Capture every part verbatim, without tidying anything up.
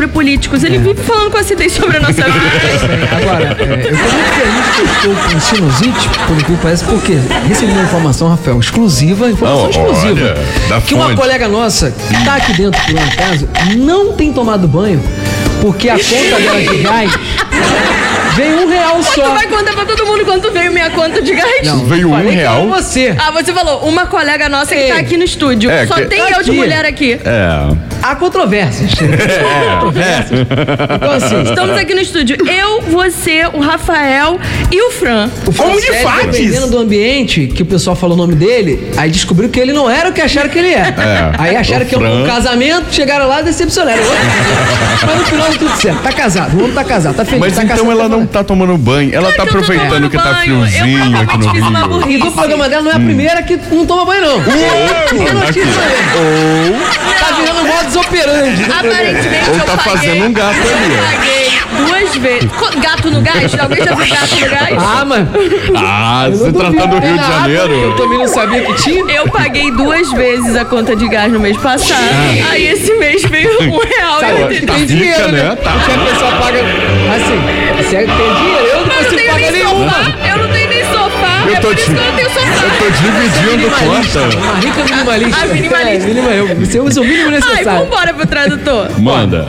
políticos. Ele vive falando com acidez sobre a nossa vida. Agora, é, eu tô muito feliz que eu estou com sinusite, por incrível que pareça, porque recebi uma informação, Rafael, exclusiva, informação Oh, exclusiva, olha, da que uma fonte. colega nossa, que tá aqui dentro por um acaso, não tem tomado banho, porque a conta dela de gás veio um real Tu só. vai contar pra todo mundo quanto veio minha conta de gás? Não, Veio um falei que era real? você. Ah, você falou, uma colega nossa que Ei. tá aqui no estúdio. É, Só que- tem Tá eu de aqui. mulher aqui. É. Há controvérsias. Controvérsias. Então, assim, Estamos aqui no estúdio. Eu, você, o Rafael e o Fran. o Como de Francélio, fatos. dependendo do ambiente que o pessoal falou o nome dele, aí descobriu que ele não era o que acharam que ele é. É. Aí acharam O que é um Fran- casamento, chegaram lá e decepcionaram. Mas no final tudo certo. Tá casado, o homem tá casado, tá feliz. Mas tá então casado, ela tá não falando. tá tomando banho. Ela tá que eu tô aproveitando tomando que tá banho. Eu friozinho aqui provavelmente no fiz uma Rio. burrice. E do programa dela não é a primeira que não toma banho, não. Tem notícia aí. Tá virando modus operandi. Aparentemente Ou eu tá paguei, fazendo um gato ali, eu ó. paguei duas vezes. Co- Gato no gás? Alguém já viu gato no gás? Ah, mas. Ah, eu se não tratando do duvido Rio de nada, Janeiro. Eu também não sabia que tinha. Eu paguei duas vezes a conta de gás no mês passado. Aí esse mês veio um real. Sabe, Eu que entendi. tá tem rica, dinheiro, né? né? Tá. Porque a pessoa paga. Assim, você tem dinheiro, eu não Eu não consigo tenho pagar nem nenhuma. sofá. Eu não tenho nem sofá. Eu É tô por isso te- que eu não tenho sofá. Eu tô dividindo Minimalista, conta. uma rica minimalista. A minimalista. É, minimal, eu- você usa o mínimo Ai, necessário. vambora pro tradutor. Manda.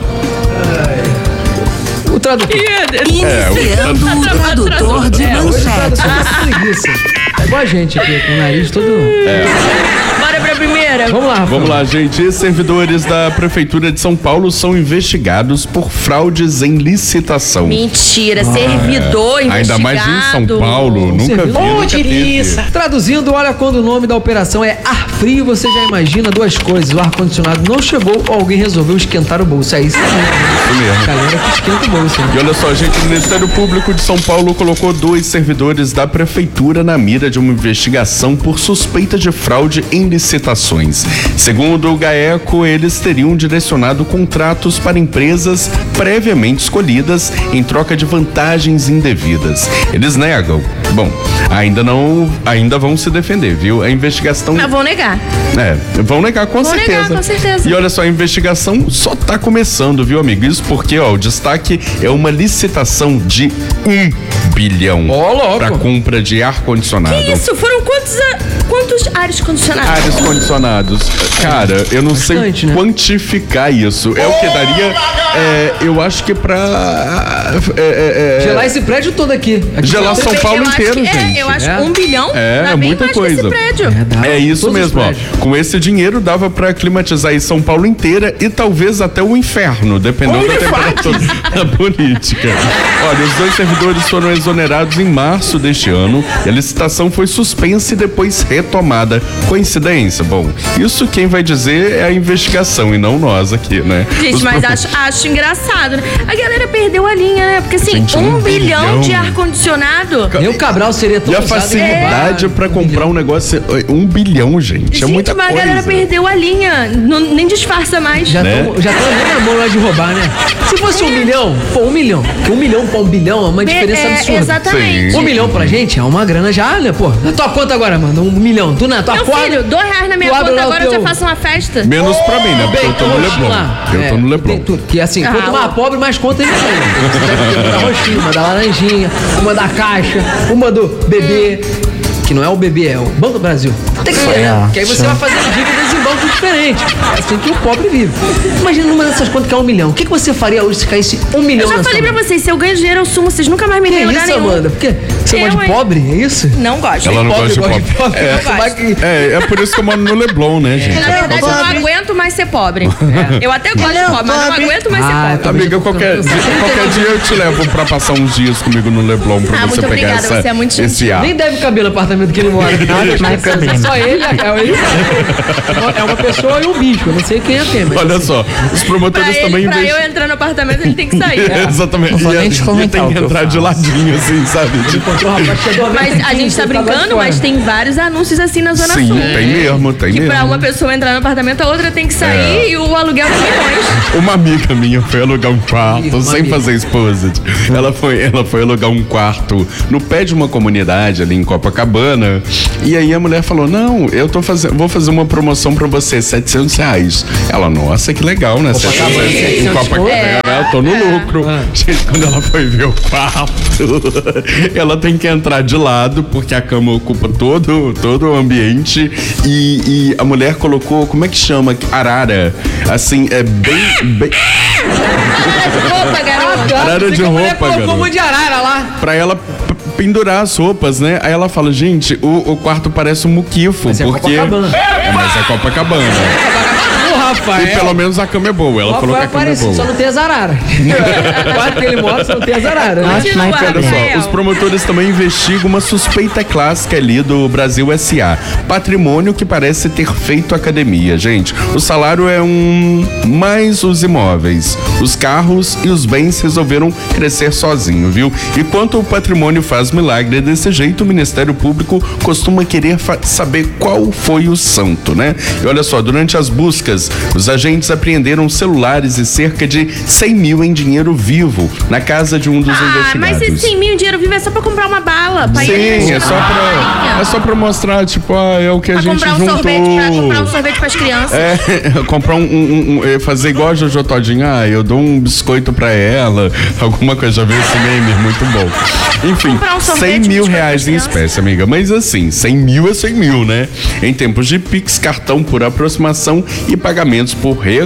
O tradutor. Iniciando Tá o travado, tradutor de tradutor. Hoje o manchete. tradutor tá preguiça. É igual a gente aqui, com o nariz todo. Bora pra primeira. Vamos lá, Rafael. Vamos lá, gente. Servidores da Prefeitura de São Paulo são investigados por fraudes em licitação. Mentira, servidor investigado. Ainda mais em São Paulo. Nunca vi, servidor. nunca teve. Traduzindo, olha, quando o nome da operação é ar frio, você já imagina duas coisas. O ar-condicionado não chegou ou alguém resolveu esquentar o bolso. É isso mesmo. Isso mesmo. Galera que esquenta o bolso. Né? E olha só, gente, o Ministério Público de São Paulo colocou dois servidores da Prefeitura na mira de uma investigação por suspeita de fraude em licitações. Segundo o GAECO, eles teriam direcionado contratos para empresas previamente escolhidas em troca de vantagens indevidas. Eles negam. Bom, ainda não, ainda vão se defender, viu? A investigação... Mas vão negar. É, vão negar com Vão certeza. negar, com certeza. E olha só, a investigação só tá começando, viu, amigo? Isso porque, ó, o destaque é uma licitação de um bilhão Ó, louco. para compra de ar-condicionado. Isso, foram quantos, a- quantos ares condicionados? Ares condicionados. Cara, eu não Bastante, sei né? quantificar isso. É o que daria, é, eu acho que pra... é, é, é, Gelar esse prédio todo aqui. aqui Gelar São Eu Paulo acho inteiro, que- gente. É, eu acho É. um bilhão. É, dá é bem muita mais que coisa. esse prédio. É, dá. É isso Todos os mesmo, ó. prédios. Com esse dinheiro dava pra climatizar aí São Paulo inteira e talvez até o inferno, dependendo da temperatura da política. Olha, os dois servidores foram exonerados em março deste ano e a licitação foi suspensa e depois retomada. Coincidência? Bom, isso quem vai dizer é a investigação e não nós aqui, né? Gente, Os mas pro- acho, acho engraçado, né? A galera perdeu a linha, né? Porque assim, Gente, um, um bilhão, bilhão. de ar-condicionado. Nem o Cabral seria tão E a usado em facilidade roubar pra comprar um negócio, um bilhão, gente. Gente, é muita mas a coisa. galera perdeu a linha. Não- nem disfarça mais. Já Né? estão já tão na mão lá de roubar, né? Se fosse um milhão, pô, um milhão. Porque um milhão pra um bilhão é uma diferença É, absurda. exatamente. Sim. Um milhão pra gente é uma grana já, né, pô? Na tua conta agora, mano, um milhão. Tu na tua Meu conta. filho, dois reais na minha tu abre conta lá o agora eu teu- já faço uma festa. Menos pra mim, né? Porque eu tô no roxinho Leblon. lá. Eu tô É, no Leblon. tem tudo. Que assim, Ah, quanto mais ó. pobre, mais conta ele tem. Você deve ter uma da roxinha, uma da laranjinha, uma da caixa, uma do bebê. Que não é o bebê, é o Banco do Brasil. Tem que ser, né? Que aí você vai fazendo dívidas em bancos diferentes. É assim que o pobre vive. Imagina numa dessas contas que é um milhão. O que, que você faria hoje se caísse um milhão Eu já na falei sua pra mão? vocês, se eu ganho dinheiro, eu sumo, vocês nunca mais me Que veem em lugar isso, nenhum. Amanda? Porque você Eu, gosta de hein? pobre, é isso? Não gosto. Ela não Pobre gosta de gosta pobre. de pobre. É. Como é que- É, é por isso que eu moro no Leblon, né, gente? Na verdade, eu não aguento mais ser pobre. Eu até gosto de pobre, mas não aguento mais Ah, ser pobre. tá. Amiga, qualquer, qualquer dia eu te levo pra passar uns dias comigo no Leblon pra Ah, você muito pegar obrigada, essa, você é muito esse ar. Nem deve caber no apartamento que ele mora. Não é problema. Só ele, é ele. É uma pessoa e um bicho. Eu não sei quem é quem, mas Olha só, os promotores Pra, ele, também pra investem. eu entrar no apartamento, ele tem que sair. Exatamente. Não vou E, nem e te comentar tem o que que eu entrar de faço. ladinho, assim, sabe? Tipo, encontrou um bastidor bem Mas a pequenininho, gente tá você tava de brincando, fora. mas tem vários anúncios assim na Zona Sim, Sul. tem mesmo, tem Que mesmo. pra uma pessoa entrar no apartamento, a outra tem que sair É. e o aluguel de milhões. Uma amiga minha foi alugar um quarto Uma sem amiga. fazer exposit. Ela foi, ela foi alugar um quarto no pé de uma comunidade ali em Copacabana. E aí a mulher falou: Não, eu tô fazendo, vou fazer uma promoção pra você, setecentos reais. Ela, nossa, que legal, né? Copacabana, Em setecentos Copacabana, É. eu tô no lucro. Ah. Gente, quando ela foi ver o quarto, ela tem que entrar de lado, porque a cama ocupa todo, todo o ambiente. E, e a mulher colocou, como é que chama? Arara. Assim, é bem. bem Opa, garoto. Arara de Fica a mulher roupa, colocou garoto. um monte de arara lá. pra ela p- pendurar as roupas, né? Aí ela fala, gente, o, o quarto parece um muquifo, Mas é porque... Copacabana. É, mas é Copacabana. O Rafael. E pelo menos a cama é boa. Ela o falou que Rafael a cama é parece, só boa. não tem as araras. O quarto que ele mora só não tem as araras. né? Continua, mas Olha Rafael. só, os promotores também investigam uma suspeita clássica ali do Brasil S A. Patrimônio que parece ter feito academia. Gente, o salário é um... mais os imóveis. Os carros e os bens resolveram crescer sozinho, viu? E quanto o patrimônio faz milagre desse jeito, o Ministério Público costuma querer fa- saber qual foi o santo, né? E olha só, durante as buscas, os agentes apreenderam celulares e cerca de cem mil em dinheiro vivo na casa de um dos Ah, investigados. mas esse cem mil dinheiro vivo é só pra comprar uma bala. Pra ir Sim, ali é só pra, é só pra mostrar, tipo, ah, é o que a pra gente comprar um juntou. sorvete, pra comprar um sorvete pras crianças. É, comprar um, um- um- é, fazer igual a Jojo Todinho, ah, eu dou um biscoito pra ela, alguma coisa, já viu esse meme, muito bom. Enfim, Comprar um sorvete, cem mil biscoito reais pras em crianças. espécie, amiga, mas assim, cem mil é cem mil, né? Em tempos de Pix, cartão por aproximação e pagamentos por re...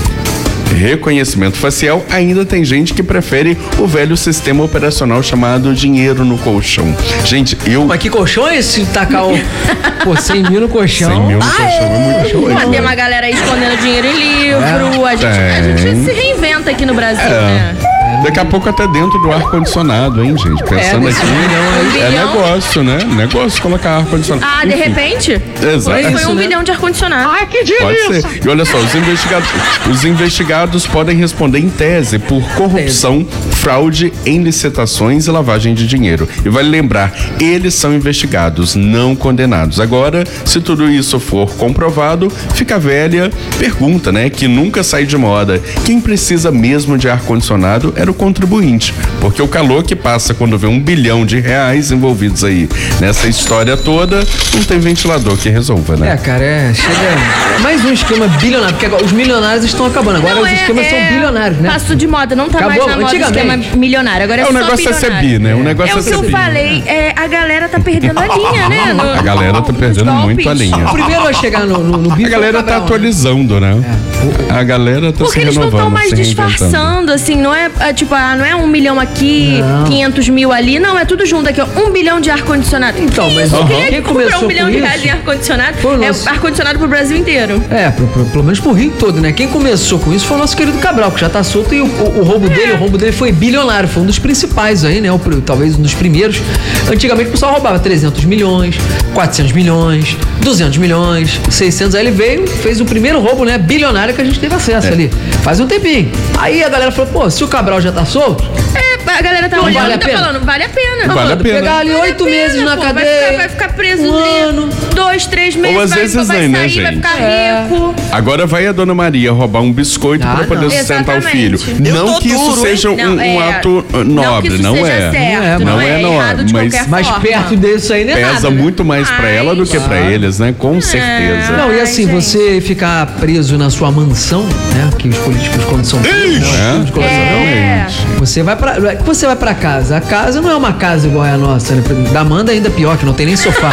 reconhecimento facial, ainda tem gente que prefere o velho sistema operacional chamado dinheiro no colchão. Gente, eu... Mas que colchão é esse? Tacar o... Pô, cem mil no colchão. cem mil no colchão é muito coisa. Mas tem uma galera aí escondendo dinheiro em livro. A, gente, a Tem. gente se reinventa aqui no Brasil, né? Daqui a pouco até dentro do ar-condicionado, hein, gente? Pensando desse aqui, bilhão aí. é Bilhão. negócio, né? Negócio colocar ar-condicionado. Ah, de Enfim, repente? Exato. Foi isso, um né? bilhão de ar-condicionado. Ai, que Pode ser. E olha só, os investigados, os investigados podem responder em tese por corrupção, fraude em licitações e lavagem de dinheiro. E vale lembrar, eles são investigados, não condenados. Agora, se tudo isso for comprovado, fica a velha pergunta, né? Que nunca sai de moda. Quem precisa mesmo de ar-condicionado era o contribuinte. Porque o calor que passa quando vê um bilhão de reais envolvidos aí nessa história toda, não tem ventilador que resolva, É, né? cara, é. Chega. Mais um esquema bilionário, porque agora os milionários estão acabando. Agora Não, os é- esquemas é- são bilionários, né? Passou de moda, não tá Acabou, mais na moda o antigamente. esquema milionário. Agora é, É, o só negócio é ser bilionário. bi, né? O negócio É é o que ser eu bi. falei, é, a galera tá perdendo a linha, né? no- A galera tá nos perdendo muito a golpes. linha. O primeiro a chegar no, no, no bife A galera é o tá Cabral, né? atualizando, né? A galera tá Porque se eles não renovando, estão mais se reinventando. disfarçando, assim, não é, é, tipo, ah, não é um milhão aqui, Não. quinhentos mil ali, não, é tudo junto aqui, ó, um bilhão de ar-condicionado. Então, Que mas isso? Aham. Quem é quem que comprou começou um bilhão com de isso reais em ar-condicionado? foi o É nosso- ar-condicionado pro Brasil inteiro. É, pro- pro- pelo menos pro Rio todo, né? Quem começou com isso foi o nosso querido Cabral, que já tá solto e o, o- o roubo dele, o roubo dele foi bilionário, foi um dos principais aí, né? O, pr- talvez um dos primeiros. Antigamente o pessoal roubava trezentos milhões, quatrocentos milhões, duzentos milhões, seiscentos. Aí ele veio, fez o primeiro roubo, né? Bilionário que a gente teve acesso ali. Faz um tempinho. Aí a galera falou, pô, se o Cabral já tá solto, É, a galera tá Não olhando vale e a tá pena? falando, vale a pena. Vale a pena. pegar ali Vale a oito pena, meses na pô, cadeia. Vai ficar, vai ficar preso um ali ano. dois, três meses, Ou às vai, vezes vai nem, né, sair, vai gente? ficar É. rico. Agora vai a Dona Maria roubar um biscoito Ah, pra poder não. sustentar o Exatamente. filho. Eu Não tô que isso duro, seja hein? um, Não, um é. ato uh, Não que nobre, isso não seja é. certo, Não não, é, é, não é, errado de mas- qualquer mas forma. perto disso aí, né? Pesa nada, né? muito mais pra ela do que pra Claro. eles, né? Com certeza. Não, e Ai, assim, gente. você ficar preso na sua mansão, né? Que os políticos quando são presos, né? Os políticos É. não, É. Você vai pra. Não é que você vai pra casa. A casa não é uma casa igual a nossa, né? Da Amanda ainda pior, que não tem nem sofá.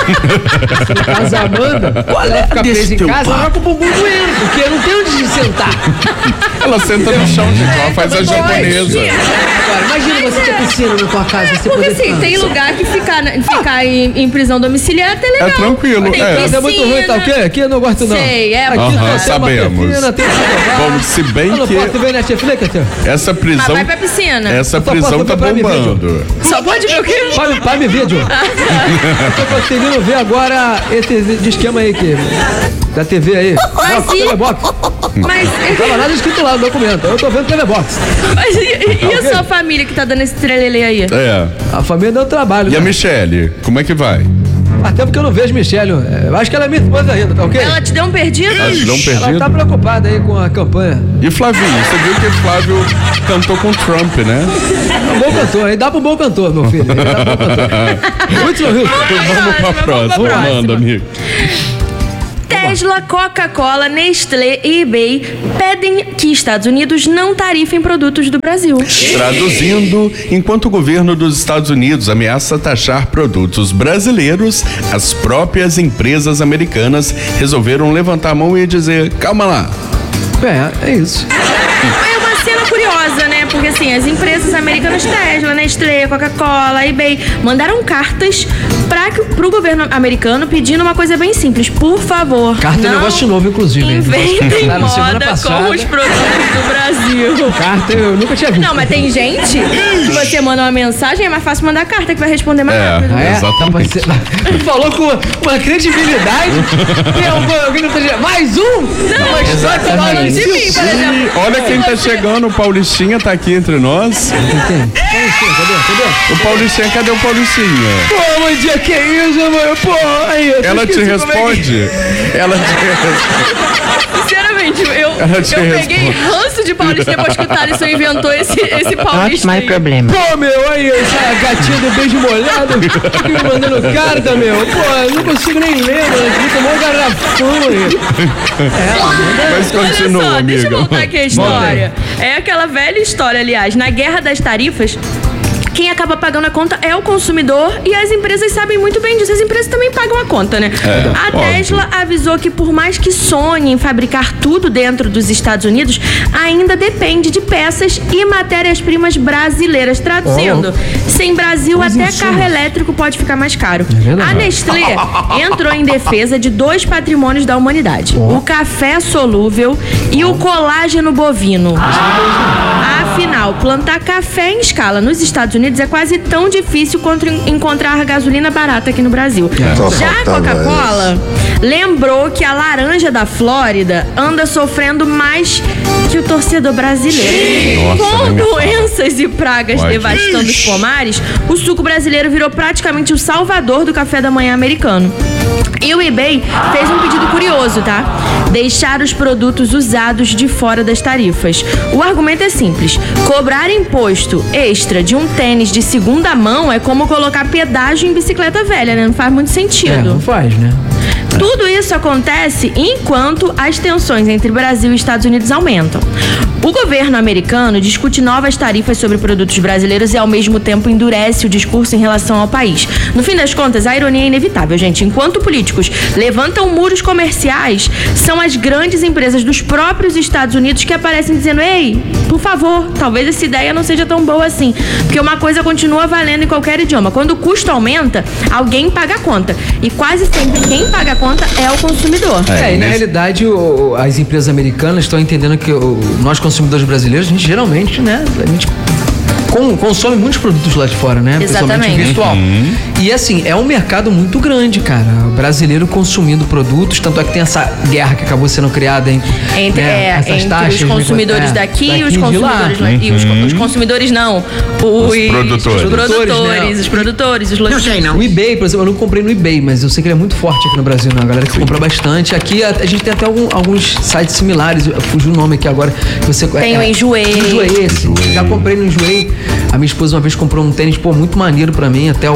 Na casa da Amanda, ela fica presa em casa, ela vai com o bumbum doendo, porque não tem onde se sentar. Ela senta no chão, gente. Ela faz a japonesa. Agora, imagina você ter piscina na tua casa, você Porque poder assim, ficar. tem lugar que ficar, na- ficar em, em prisão domiciliar é até legal. É tranquilo, Tem é. Mas é muito ruim, tá o quê? Aqui eu não gosto não. Sei, é. Aqui Aham, tem uma sabemos. piscina, tem um Bom, se bem Eu não que posso ver Netflix, tio. essa Mas prisão. vai pra piscina. Essa Eu só prisão posso tá ver Prime bombando. Só pode ver o quê? Prime, Prime Video. Eu tô conseguindo ver agora esse de esquema aí que da T V aí. Mas Box, e- telebox. Mas, Não tava nada escrito lá no documento. Eu tô vendo T V Box. mas e, e a sua família que tá dando esse trelelê aí? É. A família deu trabalho. E a né? Michele, como é que vai? Até porque eu não vejo Michelle. Eu acho que ela é minha esposa ainda, tá ok? Ela te deu um perdido? Elas não Ela perdido? tá preocupada aí com a campanha. E Flavinho, você viu que Flávio cantou com Trump, né? É um bom cantor, aí dá pro bom cantor, meu filho. Aí dá pro bom cantor. Muito sorriso. Vamos pra próxima. próxima. Manda, amigo. Tesla, Coca-Cola, Nestlé e eBay pedem que Estados Unidos não tarifem produtos do Brasil. Traduzindo, enquanto o governo dos Estados Unidos ameaça taxar produtos brasileiros, as próprias empresas americanas resolveram levantar a mão e dizer: calma lá. É, é isso. É uma cena curiosa, né? Porque assim, as empresas americanas Tesla, Nestlé, Coca-Cola, eBay mandaram cartas para pro governo americano pedindo uma coisa bem simples. Por favor, Carta é não negócio novo, inclusive. hein? inventem Mandaram semana moda passada. com os produtos do Brasil. Carta eu nunca tinha visto. Não, mas tem gente que você manda uma mensagem, é mais fácil mandar carta que vai responder mais É. rápido. Ah, é? Exatamente. Tá, mas você falou com uma credibilidade. Tem alguma- alguém que tá dizendo, mais um? Não, uma história que fala Falando de isso. mim, por exemplo. Olha quem tá chegando, o Paulistinha tá aqui entre nós. Quem? Paulistinha, cadê? Cadê? O Paulistinha, cadê o Paulistinha? Pô, mãe, dia que isso, mano? Pô, aí. eu Ela te esqueci como é que- responde? Ela te responde. Sinceramente, eu, eu Ela te peguei responde. ranço de Paulista depois que o Thaleson inventou esse, esse Not Paulista my aí. problem. Pô, meu, aí, essa gatinha do beijo molhado, fica me mandando carta, meu. Pô, eu não consigo nem ler, mano. Fica mó garrafão aí. Mas Olha continua, só, deixa eu amiga. voltar aqui a história. É aquela velha história, aliás. Na guerra das tarifas, quem acaba pagando a conta é o consumidor e as empresas sabem muito bem disso. As empresas também pagam a conta, né? É, a óbvio. Tesla avisou que por mais que sonhe em fabricar tudo dentro dos Estados Unidos, ainda depende de peças e matérias-primas brasileiras. Traduzindo, sem Brasil até carro elétrico pode ficar mais caro. verdade. A Nestlé entrou em defesa de dois patrimônios da humanidade: o café solúvel e o colágeno bovino. Afinal, plantar café em escala nos Estados Unidos é quase tão difícil quanto en- encontrar gasolina barata aqui no Brasil. Já a Coca-Cola lembrou que a laranja da Flórida anda sofrendo mais que o torcedor brasileiro. Nossa, Com nem me fala. doenças e pragas Pode. devastando os pomares, o suco brasileiro virou praticamente o salvador do café da manhã americano. E o eBay fez um pedido curioso, tá? Deixar os produtos usados de fora das tarifas. O argumento é simples: cobrar imposto extra de um tênis de segunda mão é como colocar pedágio em bicicleta velha, né? Não faz muito É, sentido. não faz, né? Tudo isso acontece enquanto as tensões entre Brasil e Estados Unidos aumentam. O governo americano discute novas tarifas sobre produtos brasileiros e, ao mesmo tempo, endurece o discurso em relação ao país. No fim das contas, a ironia é inevitável, gente. Enquanto políticos levantam muros comerciais, são as grandes empresas dos próprios Estados Unidos que aparecem dizendo: ei, por favor, talvez essa ideia não seja tão boa assim. Porque uma coisa continua valendo em qualquer idioma. Quando o custo aumenta, alguém paga a conta. E quase sempre quem paga a conta é o consumidor. É, e na nesse- realidade o- as empresas americanas estão entendendo que o- nós consumidores brasileiros, a gente geralmente, né, a gente com- consome muitos produtos lá de fora, né? Principalmente Exatamente. virtual. E assim, é um mercado muito grande, cara. O brasileiro consumindo produtos, tanto é que tem essa guerra que acabou sendo criada entre, Entre, né, é, essas entre taxas, os né, consumidores é, daqui e os de lá. consumidores lá. E os, os consumidores não. Os, produtores. Os Os produtores, produtores, né? os produtores, os Não sei, não. O eBay, por exemplo, eu não comprei no eBay, mas eu sei que ele é muito forte aqui no Brasil, né? A galera que compra bastante. Aqui a, a gente tem até algum- alguns sites similares, eu fugiu o nome aqui agora. que Você, Tem o Enjoei. Enjoei, esse. Já comprei no Enjoei. A minha esposa uma vez comprou um tênis, pô, muito maneiro pra mim, até o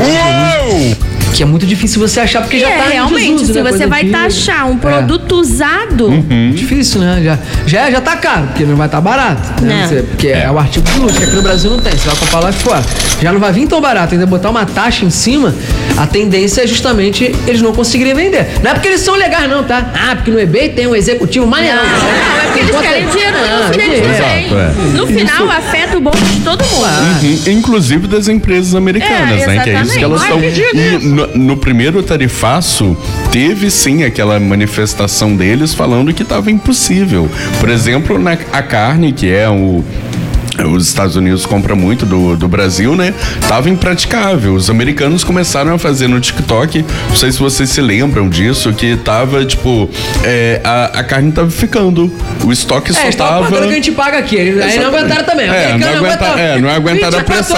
que é muito difícil você achar, porque E já é, tá em realmente, desuso, se né? você Coisa vai antiga. taxar um É. produto usado, Difícil, né? Já, já, já tá caro, porque não vai estar barato. Né? Não. Você- porque é. o artigo de luxo, que aqui no Brasil não tem. Você vai comprar lá de fora. Já não vai vir tão barato, ainda botar uma taxa em cima, a tendência é justamente eles não conseguirem vender. Não é porque eles são legais, não, tá? Ah, porque no eBay tem um executivo maneiro. não, não, é porque eles Enquanto- querem dinheiro no Ah, bolso deles é. também. Exato, é. No final, afeta o bolso de todo mundo. Uhum, inclusive das empresas americanas, É, né? Que é isso que elas estão. exatamente. No, no primeiro tarifaço, teve sim aquela manifestação deles falando que estava impossível. Por exemplo, na, a carne, que é o. os Estados Unidos compram muito do, do Brasil, né? Tava impraticável. Os americanos começaram a fazer no TikTok, não sei se vocês se lembram disso, que tava, tipo, é, a, a carne tava ficando. O estoque só É, eles tava... pagando o que a gente paga aqui. Aí não Exatamente. aguentaram também. É, não aguentaram, é, não aguentaram a pressão.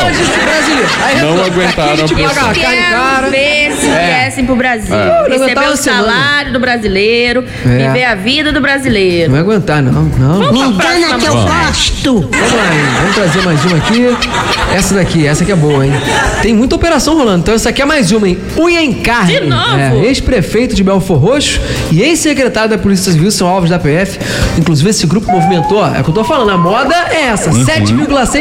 Aí Não resolve. aguentaram Aqui a gente a paga a pressão. carne cara. Quero ver se É. viessem pro Brasil, Não receber aguentava o uma semana. salário do brasileiro, É. viver a vida do brasileiro. Não vai aguentar, não. Não. Me engana que eu gosto. Vamos lá, hein? Vamos trazer mais uma aqui. Essa daqui, essa aqui é boa, hein? Tem muita operação rolando, então essa aqui é mais uma, hein? Unha em carne. De novo? É, ex-prefeito de Belfor Roxo e ex-secretário da Polícia Civil são alvos da P F. Inclusive, esse grupo movimentou, é o que eu tô falando, a moda é essa, sete vírgula seis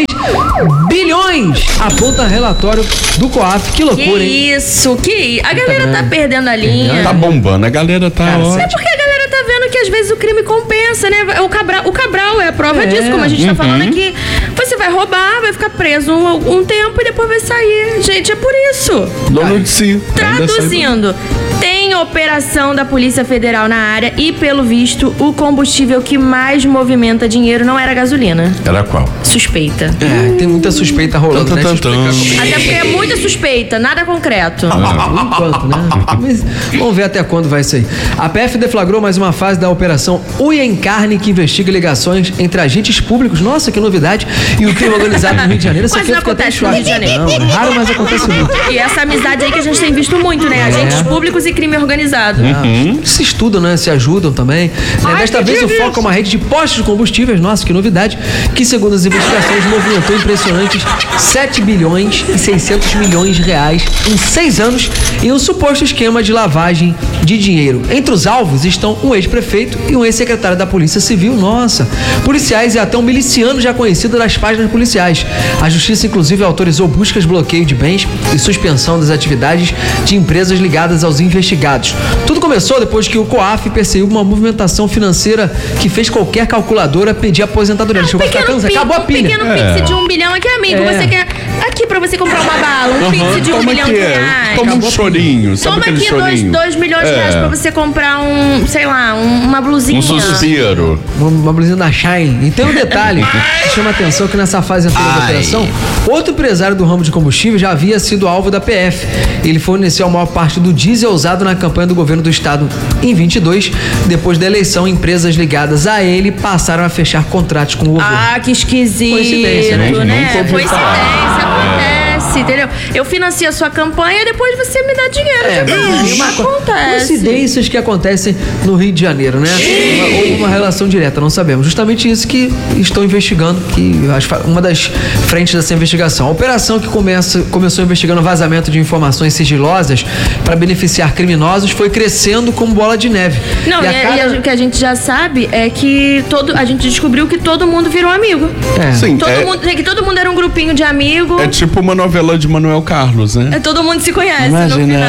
bilhões, aponta relatório do COAF. Que Que loucura, hein? isso, que A galera tá grande. perdendo a linha. Tá bombando, a galera tá... Cara, ó, É porque a galera tá vendo que às vezes o crime compensa, né? O Cabral, o Cabral é a prova É. disso, como a gente tá falando aqui. Você vai roubar, vai ficar preso um, um tempo e depois vai sair. Gente, é por isso. Dono de si. Ainda sai- Traduzindo, tem operação da Polícia Federal na área e, pelo visto, o combustível que mais movimenta dinheiro não era gasolina. Era qual? Suspeita. É, tem muita suspeita rolando, né? Tan, Deixa eu tan, explicar como é. Até porque é muita suspeita, nada concreto. Por enquanto, né? Mas vamos ver até quando vai isso aí. A P F deflagrou mais uma fase da operação Unha em Carne, que investiga ligações entre agentes públicos, nossa, que novidade, e o crime organizado no Rio de Janeiro. Isso Mas aqui eu não fico até em acontece no choque. Rio de Janeiro. Não, é raro, mas acontece muito. E essa amizade aí que a gente tem visto muito, né? Agentes públicos e crime organizado. Ah, se estudam, né? Se ajudam também. Ai, Desta que vez o delícia. foco é uma rede de postos de combustíveis, nossa, que novidade, que segundo as investigações movimentou impressionantes sete bilhões e seiscentos milhões de reais em seis anos em um suposto esquema de lavagem de dinheiro. Entre os alvos estão um ex-prefeito e um ex-secretário da Polícia Civil, nossa, policiais e até um miliciano já conhecido das páginas policiais. A justiça, inclusive, autorizou buscas, bloqueio de bens e suspensão das atividades de empresas ligadas aos investigados. Tudo começou depois que o COAF percebeu uma movimentação financeira que fez qualquer calculadora pedir aposentadoria. Chegou a ficar cansado, pi- acabou a um pilha. pequeno É. pix de um bilhão aqui, amigo. É. Você quer aqui pra você comprar uma bala, um pix de um Toma bilhão aqui, de reais. Toma um Acabou a chorinho, sabe Toma aquele aqui dois, chorinho? dois milhões de É. reais pra você comprar um, sei lá, um- uma blusinha. Um suspiro. Uma, uma blusinha da Shine. E tem um detalhe que chama a atenção que nessa fase anterior da Ai. operação, outro empresário do ramo de combustível já havia sido alvo da P F. Ele forneceu a maior parte do diesel usado na campanha do governo do estado em vinte e dois. Depois da eleição, empresas ligadas a ele passaram a fechar contratos com o governo. Ah, que esquisito, Coincidência, né? né? Nunca ouvi Coincidência, falar. acontece, entendeu? Eu financio a sua campanha e depois você me dá dinheiro. É, de uma volta. co- acontece. coincidências que acontecem no Rio de Janeiro, né? Uma- Ou uma relação direta, não sabemos. Justamente isso que estão investigando, que acho fa- uma das frentes dessa investigação. A operação que começa, começou investigando vazamento de informações sigilosas para beneficiar criminosos foi crescendo como bola de neve. Não, e e, a e cada- a- o que a gente já sabe é que todo, a gente descobriu que todo mundo virou amigo. É. Sim, Todo é, mundo, que todo mundo era um grupinho de amigos. é tipo uma novela de Manuel Carlos, né? É, todo mundo se conhece. no Imagina, final.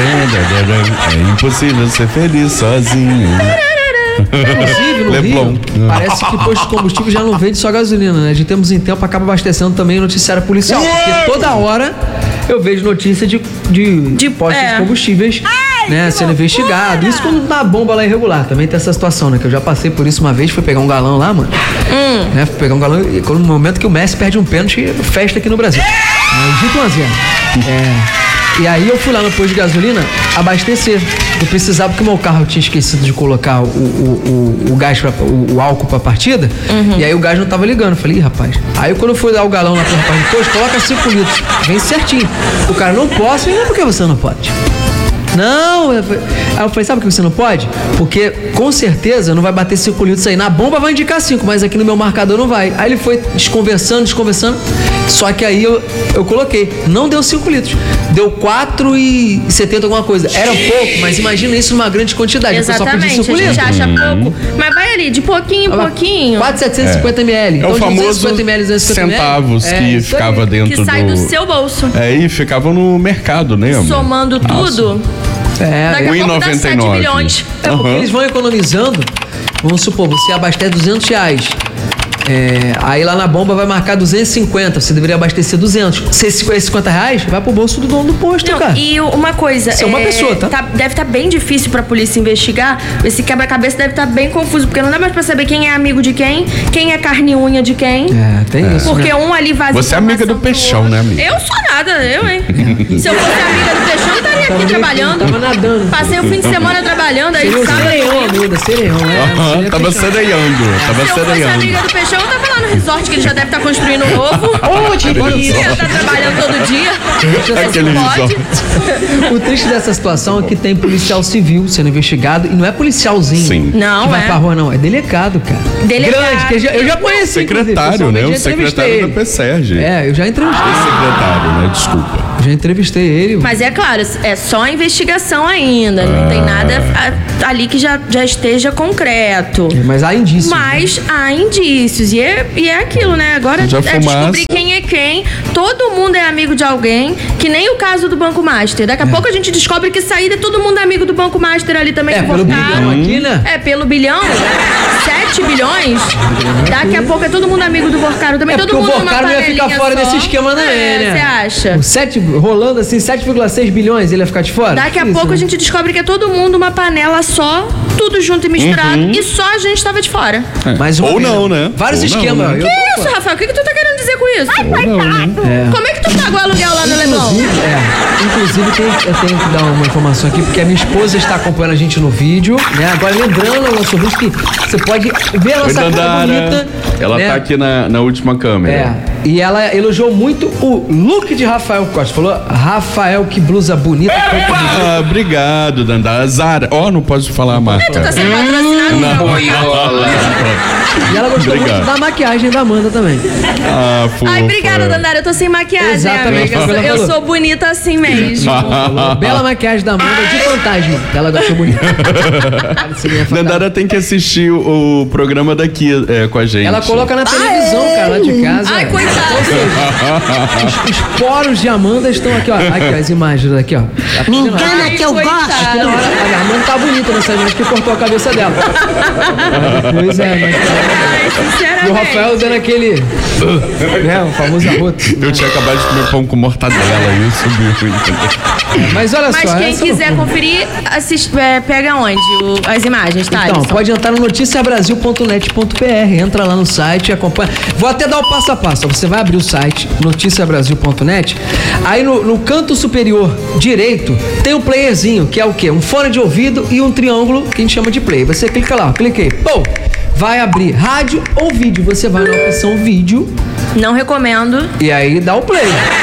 é impossível ser feliz sozinho. Inclusive, no Leblon. Rio, parece que posto de combustível já não vende só gasolina, né? De tempos em tempo acaba abastecendo também o noticiário policial. Porque toda hora eu vejo notícia de, de, De- postos é. de combustíveis né, sendo investigado. Isso quando dá bomba lá irregular. Também tem essa situação, né? Que eu já passei por isso uma vez, fui pegar um galão lá, mano. Né, fui pegar um galão e quando- no momento que o Messi perde um pênalti, festa aqui no Brasil. É, Egito um a zero. É. E aí eu fui lá no posto de gasolina abastecer. Eu precisava, porque o meu carro eu tinha esquecido de colocar o, o, o, o gás, pra, o, o álcool pra partida. E aí o gás não tava ligando. Eu falei, ih, rapaz. Aí quando eu fui dar o galão lá pro rapaz, poxa, coloca cinco litros. Vem certinho. O cara, não posso. Eu falei, por que você não pode? Não, eu falei- aí eu falei, sabe por que você não pode? Porque com certeza não vai bater cinco litros aí. Na bomba vai indicar cinco, mas aqui no meu marcador não vai. Aí ele foi desconversando, desconversando. Só que aí eu, eu coloquei, não deu cinco litros. Deu quatro e setenta alguma coisa. Era pouco, mas imagina isso numa grande quantidade. O pessoal Exatamente, pedia a cinco gente litros. acha pouco, mas vai ali, de pouquinho em pouquinho. quatro mil setecentos e cinquenta mililitros. É o Então, de famoso duzentos e cinquenta mililitros, duzentos e cinquenta centavos mililitros. que É, isso aí. ficava dentro Que sai do do... seu bolso. É, e ficava no mercado, né, amor? Somando tudo, É, daqui a pouco dá sete um e noventa e nove. milhões. É porque Aham. eles vão economizando. Vamos supor, você abastece duzentos reais. É, aí lá na bomba vai marcar duzentos e cinquenta, você deveria abastecer duzentos. Se esses cinquenta reais, vai pro bolso do dono do posto, Não, cara. e uma coisa... Isso é uma pessoa, tá? tá deve estar tá bem difícil pra polícia investigar. Esse quebra-cabeça deve estar tá bem confuso, porque não dá mais pra saber quem é amigo de quem, quem é carne e unha de quem. É, tem isso. Porque né? um ali vazia. Você é amiga do Peixão, né, amiga? Eu sou nada, eu, hein? Se eu fosse amiga do Peixão, eu estaria Tava aqui meio- trabalhando. Tava nadando. Passei o fim de semana trabalhando, aí Seria o sábado. sereião, amiga, sereião, é. Aham, Seria tava fechado. sereiando, tava Se eu fosse sereiando. amiga do Peixão, eu tava lá no resort, que ele já deve estar construindo um novo. Ô, delícia. Ia tá trabalhando todo dia. Aquele Pode. resort. O triste dessa situação é que tem policial civil sendo investigado e não é policialzinho Sim. Não, que vai é. pra rua, não. É delegado, cara. Delegado. Grande, que eu já, eu já conheci. Secretário, né? O inclusive, secretário da pessoalmente, P S E R G. É, eu já entrevistei. Secretário, né? Desculpa. Já entrevistei ele. Mas é claro, é só investigação ainda. Não tem nada a- ali que já, já esteja concreto. Mas há indícios. Mas há indícios. E é, e é aquilo, né? Agora Já é fumaça. descobrir quem é quem. Todo mundo é amigo de alguém. Que nem o caso do Banco Master. Daqui a pouco a gente descobre que saída todo mundo é amigo do Banco Master ali também. É, que pelo votaram. bilhão aqui, né? É, pelo bilhão. sete bilhões. Daqui a pouco é todo mundo amigo do Borcaro também. É todo porque o mundo numa Borcaro ia ficar panelinha fora só. desse esquema também, é, né? Você acha? O sete, rolando assim, sete vírgula seis bilhões, ele ia ficar de fora? Daqui a Isso, pouco né? a gente descobre que é todo mundo uma panela só, tudo junto e misturado, e só a gente tava de fora. Mais uma Ou vez, não, né? Vários Ou não, esquemas. né? Eu Que tô- isso, Rafael? O que, que tu tá querendo dizer com isso? Ou não, né? Como é que tu pagou aluguel lá no Leblon? Inclusive, é, inclusive tem, eu tenho que dar uma informação aqui, porque a minha esposa está acompanhando a gente no vídeo, né? Agora lembrando, nosso ouvinte, que você pode ver a Oi, nossa cara Dandara. bonita. Ela né? tá aqui na, na última câmera. É, e ela elogiou muito o look de Rafael Costa. Falou, Rafael, que blusa bonita. Ah, obrigado, Dandara. Zara. Ó, não posso falar a marca. Tu tá sendo patrocinado? Não. E ela gostou Obrigado. muito da maquiagem da Amanda também. Ah, fofa. Ai, obrigada, Dandara. Eu tô sem maquiagem, Exatamente, amiga. Eu sou, ela eu falou. sou bonita assim mesmo. Falou, bela maquiagem da Amanda de fantasma. Que ela gostou bonito. Dandara tem que assistir o, o programa daqui é, com a gente. Ela coloca na televisão, cara, lá de casa. Ai, coitada. Os, os poros de Amanda estão aqui, ó. Aqui, ó, as imagens aqui, ó. Tá Me vendo? engana Ai, que eu coitada. gosto. Na hora, a Amanda tá bonita nessa imagem que cortou a cabeça dela. Pois é, mas... Ai, E o sinceramente. Rafael dando aquele... né, o famoso arroto. Eu tinha acabado de comer pão com mortadela e isso subiu. entendeu? Mas olha Mas só... quem essa quiser loucura. conferir, assiste, é, pega onde? O- as imagens, tá? Então, Alisson? pode entrar no noticia brasil ponto net ponto b r, entra lá no site e acompanha. Vou até dar o passo a passo. Você vai abrir o site noticia brasil ponto net. Aí no, no canto superior direito tem um playerzinho, que é o quê? Um fone de ouvido e um triângulo que a gente chama de play. Você clica lá, ó, cliquei. Pô, vai abrir rádio ou vídeo. Você vai na opção vídeo Não recomendo. e aí dá o play.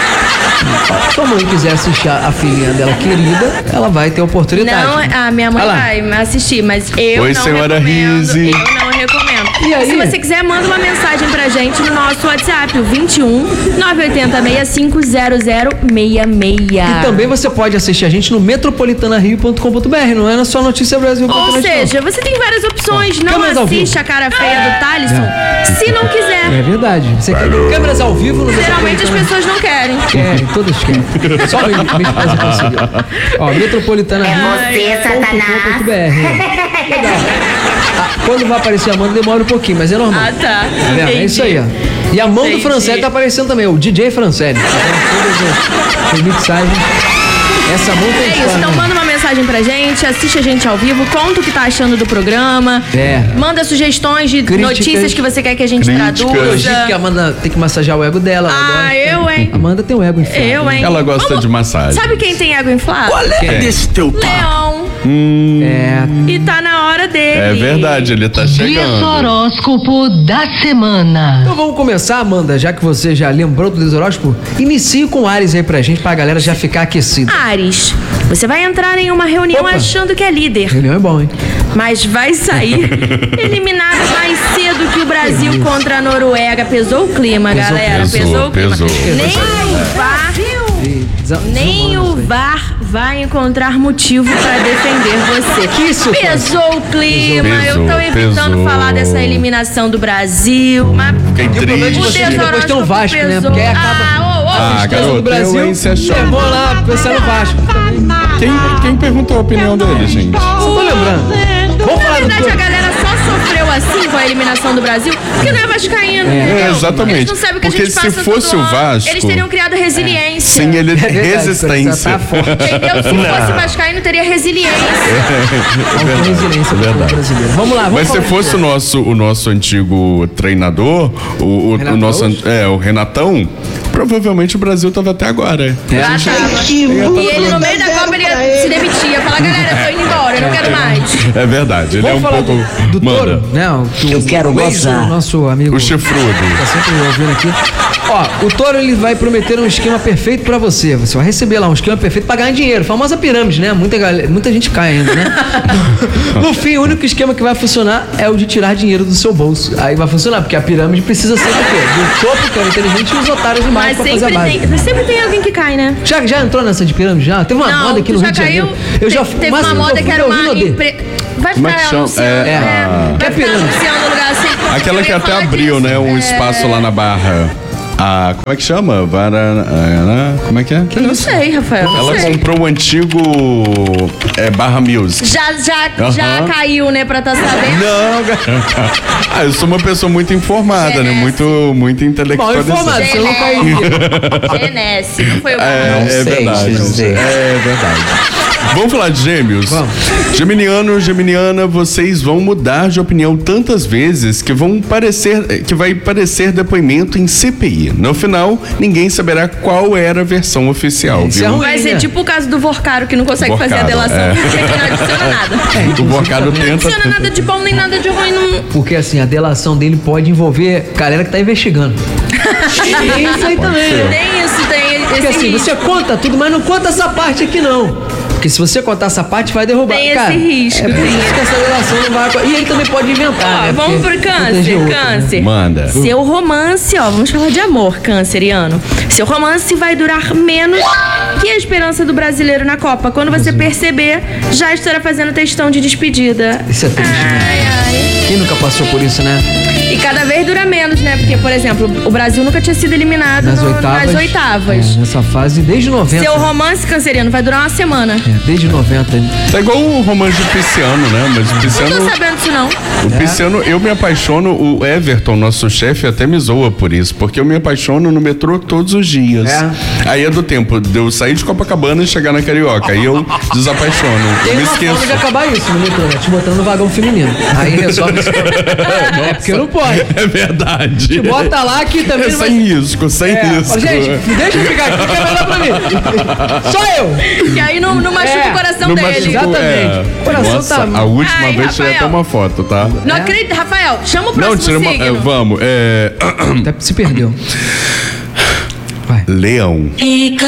Se a mãe quiser assistir a, a filhinha dela querida, ela vai ter oportunidade. Não, a minha mãe Vai lá. vai assistir, mas eu Oi, não senhora recomendo. Rizzi. Eu não recomendo. E aí? Se você quiser, manda uma mensagem pra gente no nosso WhatsApp, o vinte e um, nove oito zero, seis cinco zero zero seis seis. E também você pode assistir a gente no metropolitana rio ponto com ponto b r, não é na só noticia brasil ponto net. Ou seja, você tem várias opções. Não câmeras ao assiste vivo. a cara feia do Thalisson se não quiser. É verdade. Você quer câmeras ao vivo no Geralmente as Metropolitana? pessoas não querem. Querem, todos querem. Só o minha esposa conseguiu. Ó, metropolitana rio você, Satanás. ponto com ponto b r. Legal. Ah, quando vai aparecer a Amanda demora um pouquinho, mas é normal. Ah, tá. Tá vendo? É Entendi. isso aí, ó. E a mão do Entendi. Francelli tá aparecendo também, o D J Francelli. Tá vendo? Todas as- as mixagens. Essa mão tem É isso, história, então né? manda uma mensagem pra gente, assiste a gente ao vivo, conta o que tá achando do programa. É. Manda sugestões de Críticas. notícias que você quer que a gente Críticas. Elogio que a traduza. Amanda tem que massagear o ego dela. ela Ah, gosta. eu, hein? Amanda tem o ego inflado. Eu, hein? Ela gosta Vamos- de massagem. Sabe quem tem ego inflado? é desse teu Leão. É. E tá na hora dele. É verdade, ele tá Dia chegando. horóscopo da semana. Então vamos começar, Amanda, já que você já lembrou do horóscopo, inicie com Ares aí pra gente, pra galera já ficar aquecida. Ares, você vai entrar em uma reunião Opa. achando que é líder, Reunião é bom, hein? mas vai sair eliminado mais cedo que o Brasil contra a Noruega. Pesou o clima, galera. pesou, Pesou, o clima. pesou. Nem o VAR, E desa- nem o VAR vai encontrar motivo pra defender você. Que isso, cara? Pesou o clima. Eu Pesou, tô evitando pesou. falar dessa eliminação do Brasil, mas Fiquei E o problema de o triste. você é que depois tem o deshoróscopo Vasco, né? pesou. Porque aí acaba Ah, ô, ô, Ah, a garoto, do Brasil. eu, hein, você achou? É bom lá pensar no Vasco. Quem, quem perguntou a opinião dele, gente? Você tá lembrando? Vamos Na falar do verdade, a teu... galera só sofreu assim com a eliminação do Brasil? Porque não é vascaíno, É, entendeu? exatamente. Eles não sabem o que Porque a gente se passa fosse todo o ano. Vasco- Eles teriam criado resiliência. Sim, ele É verdade, resistência. tá forte. Entendeu? Se fosse vascaíno, teria resiliência. Falta resiliência do povo brasileiro. Vamos lá, vamos Mas se falar fosse de- o nosso, o nosso antigo treinador, o, o, o Renato nosso Gaúcho? é, o Renatão, provavelmente o Brasil tava até agora. É. Ah, tava. E ele no meio da Copa ele ia se demitir, ia falar, galera, eu tô indo embora, eu não quero mais. É verdade, ele Vamos é um falar pouco. do, do Manda. Touro, né? O, que Eu o- quero o ex do gozar. nosso amigo. O chifrudo. Tá sempre ouvindo aqui. Ó, o Touro ele vai prometer um esquema perfeito pra você. Você vai receber lá um esquema perfeito pra ganhar dinheiro. Famosa pirâmide, né? Muita, galera, muita gente cai ainda, né? No fim, o único esquema que vai funcionar é o de tirar dinheiro do seu bolso. Aí vai funcionar, porque a pirâmide precisa sempre o quê? Do topo, que é o inteligente, e os otários embaixo Mas pra fazer a sempre base. tem, sempre tem alguém que cai, né? Já, já entrou nessa de pirâmide? Já? Teve uma Não, moda aqui tu no já Rio de caiu. Janeiro. Eu já Te- Teve mas uma eu moda fui que era ouvindo uma dele. empre... Vai Como é que ficar chama? anunciando. É, É, a- Que é vai ficar pirâmide. anunciando lugar assim. Aquela Eu que ia até falar abriu, disso. né? Um É. espaço lá na Barra. A, como é que chama? Vara, como é que é? Não sei, Rafael. Não Ela sei. comprou o antigo é, Barra Music. Já, já, já Aham. caiu, né, pra tá sabendo. Não, cara. Ah, eu sou uma pessoa muito informada, né? Genesse. Muito, muito Mal intelectualizada. informado, você não caiu. Genesse, não foi o É, Não é sei verdade. dizer. É verdade. Vamos falar de gêmeos? Vamos. Geminiano, geminiana, vocês vão mudar de opinião tantas vezes que vão parecer, que vai parecer depoimento em C P I. No final, ninguém saberá qual era a versão oficial, Isso é viu? ruim. Vai ser né? tipo o caso do Vorcaro, que não consegue fazer a Vorcaro, delação, é. porque não adiciona nada. O Bocado Não tenta. adiciona nada de bom nem nada de ruim. Não... Porque assim, a delação dele pode envolver galera que tá investigando. Tem isso aí também, né? Tem isso, tem esse Porque assim, risco. você conta tudo, mas não conta essa parte aqui não. Porque se você contar essa parte, vai derrubar. Tem esse Cara, risco, é por tem. isso que essa delação não vai... E ele também pode inventar, Ó, né? vamos Porque pro proteger câncer, outro, né? câncer. Manda. Seu romance, ó, vamos falar de amor, canceriano. Seu romance vai durar menos que a esperança do brasileiro na Copa. Quando você perceber, já estará fazendo textão de despedida. Isso é triste, né? Ai, ai. Quem nunca passou por isso, né? E cada vez dura menos, né? Porque, por exemplo, o Brasil nunca tinha sido eliminado Nas no- oitavas. nas oitavas. É, nessa fase, desde noventa. Seu romance canceriano vai durar uma semana. É, desde noventa. É igual o romance de Pisciano, né? Mas o Não tô Pisciano. sabendo disso, não. O Pisciano, eu me apaixono, o Everton, nosso chefe, até me zoa por isso, porque eu me apaixono no metrô todos os dias. É. Aí é do tempo de eu sair de Copacabana e chegar na Carioca. Aí eu desapaixono. Eu Tem me uma esqueço. forma de acabar isso no metrô, né? Te botando no vagão feminino. Aí resolve isso. É porque não pode. É verdade. Te bota lá que também É não vai... sem risco, sem É, risco. ó, gente, me deixa eu ficar aqui que é melhor pra mim. Só eu. Que aí não, não machuca É, o coração Não dele. machucou, Exatamente. é. O coração Nossa, tá- a última Ai, vez tirei até Rafael. uma foto, tá? Não É? acredito. Rafael, chama o Não, próximo tira uma. signo. é, vamos, é. Até se perdeu. Vai. Leão. Fica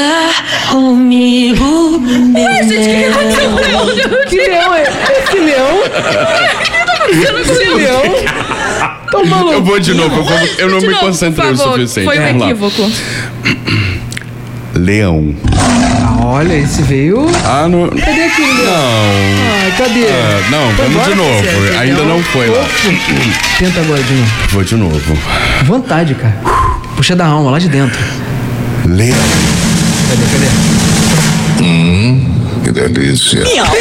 comigo, meu Ai, gente, o que aconteceu com o leão? Que leão é? Esse leão? Esse leão? Tô maluco. Eu vou de novo, eu, vou- eu não De me novo, concentrei por o favor. suficiente. Foi um Vamos lá. equívoco. Leão. Ah, olha, esse veio... Ah, não. Cadê aquele leão? Não. Ah, cadê? Ah, não, Foi vamos de embora, novo. Marcelo, Ainda leão. não foi lá. Tenta agora de novo. Vou de novo. Vontade, cara. Puxa da alma, lá de dentro. Leão. Cadê, cadê? Que delícia.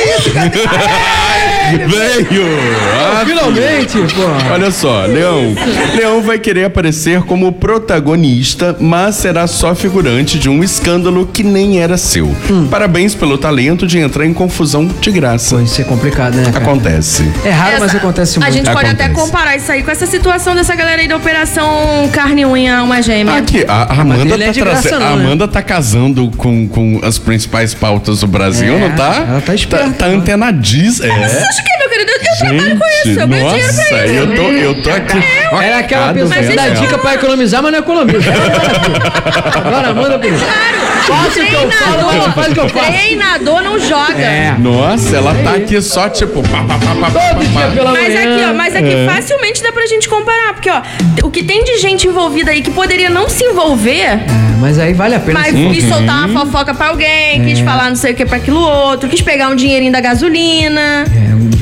Veio! Ah, Finalmente, pô. Olha só, Leão. Leão vai querer aparecer como protagonista, mas será só figurante de um escândalo que nem era seu. Parabéns pelo talento de entrar em confusão de graça. Pô, isso é complicado, né, cara? Acontece. É raro, mas Essa- acontece muito. A gente pode até Acontece. comparar isso aí com essa situação dessa galera aí da Operação Carne e Unha, uma gêmea. Aqui, a, a Amanda ele é tá de graça trazendo. não, A né? Amanda tá casando com, com as principais pautas do Brasil, É, não tá? ela tá esperta, Tá, né? antenadíssima. É. Você acha que, meu querido? Eu trabalho com isso, eu ganho dinheiro pra nossa, isso. eu tô, eu tô aqui. Era aquela focado pessoa que vendo dá ela. dica pra economizar, mas não economiza. Agora manda por isso. Faça o que eu falo, mas não faz o que eu faço. Treinador não joga. É. Nossa, ela tá aqui só tipo. Pá, pá, pá, pá, pá, Todo dia pá. pela Mas manhã. aqui, ó, mas aqui facilmente dá pra gente comparar, porque, ó, o que tem de gente envolvida aí que poderia não se envolver, É, mas aí vale a pena. mas sim. quis soltar uma fofoca pra alguém, quis falar não sei o que pra aquilo outro, quis pegar um dinheirinho da gasolina. É, não viu não, né?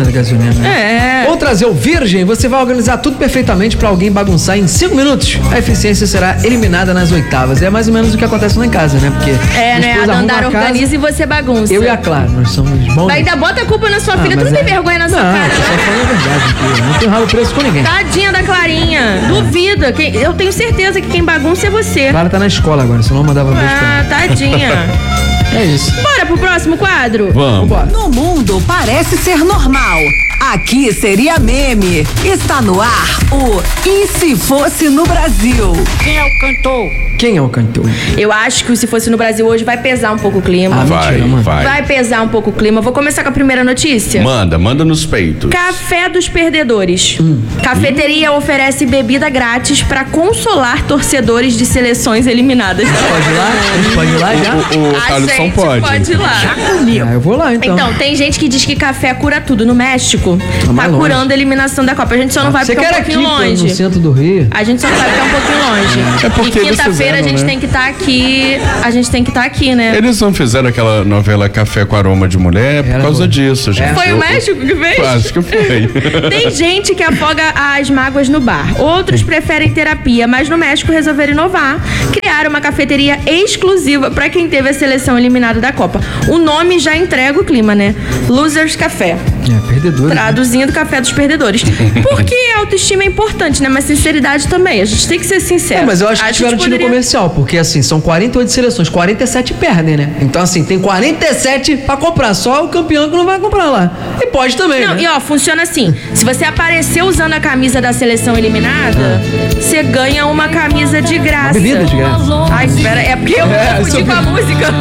da gasolina, né? É. Ou trazer o virgem, você vai organizar tudo perfeitamente pra alguém bagunçar em cinco minutos. A eficiência será eliminada nas oitavas. É mais ou menos o que acontece lá em casa, né? Porque É, minha né? A esposa arruma Dandara a casa, organiza e você bagunça. eu e a Clara, nós somos bons. Ainda bota a culpa na sua Ah, filha. Tu mas não é- tem vergonha na sua não, cara, tô só né? falando a verdade aqui. Eu não tenho rabo preso com ninguém. Tadinha da Clarinha. Duvida. Quem- Eu tenho certeza que quem bagunça é você. Clara tá na escola agora, senão eu mandava beijo pra Ah, tadinha. ela. É isso. Bora pro próximo quadro? Vamos. Vambora. No mundo parece ser normal. Aqui seria meme. Está no ar o E Se Fosse no Brasil? Quem é o cantor? Quem é o cantor? Eu acho que o Se Fosse no Brasil hoje vai pesar um pouco o clima. Ah, Vai, mentira, mano. vai. Vai pesar um pouco o clima. Vou começar com a primeira notícia. Manda, manda nos peitos. Café dos Perdedores. Hum. Cafeteria oferece bebida grátis para consolar torcedores de seleções eliminadas. Pode ir lá? A gente pode ir lá já? O, o A Thaleson gente pode. pode ir lá. Ah, eu vou lá então. Então, tem gente que diz que café cura tudo. No México, tá mais longe. curando a eliminação da Copa. A gente só não vai Você porque é quer um aqui, pouquinho pô, longe. no centro do Rio? A gente só não vai porque é um pouquinho longe. É porque e eles quinta-feira a fizeram, gente né? tem que estar aqui. A gente tem que estar aqui, né? Eles não fizeram aquela novela Café com Aroma de Mulher por Era causa boa. disso, gente. Foi Eu- o México que fez? Acho que foi. Tem gente que afoga as mágoas no bar. Outros preferem terapia, mas no México resolveram inovar. Criaram uma cafeteria exclusiva para quem teve a seleção eliminada da Copa. O nome já entrega o clima, né? Losers Café. É, perdedor. Traduzindo, Café dos Perdedores. Porque a autoestima é importante, né? Mas sinceridade também. A gente tem que ser sincero. É, mas eu acho que tiveram gente time poderia- comercial, porque assim, são quarenta e oito seleções, quarenta e sete perdem, né? Então assim, tem quarenta e sete pra comprar, só o campeão que não vai comprar lá. E pode também, Não, né? e ó, funciona assim. Se você aparecer usando a camisa da seleção eliminada, você ganha uma camisa de graça. Uma bebida de graça. Ai, espera, é porque eu me É, confundi isso com a eu- música.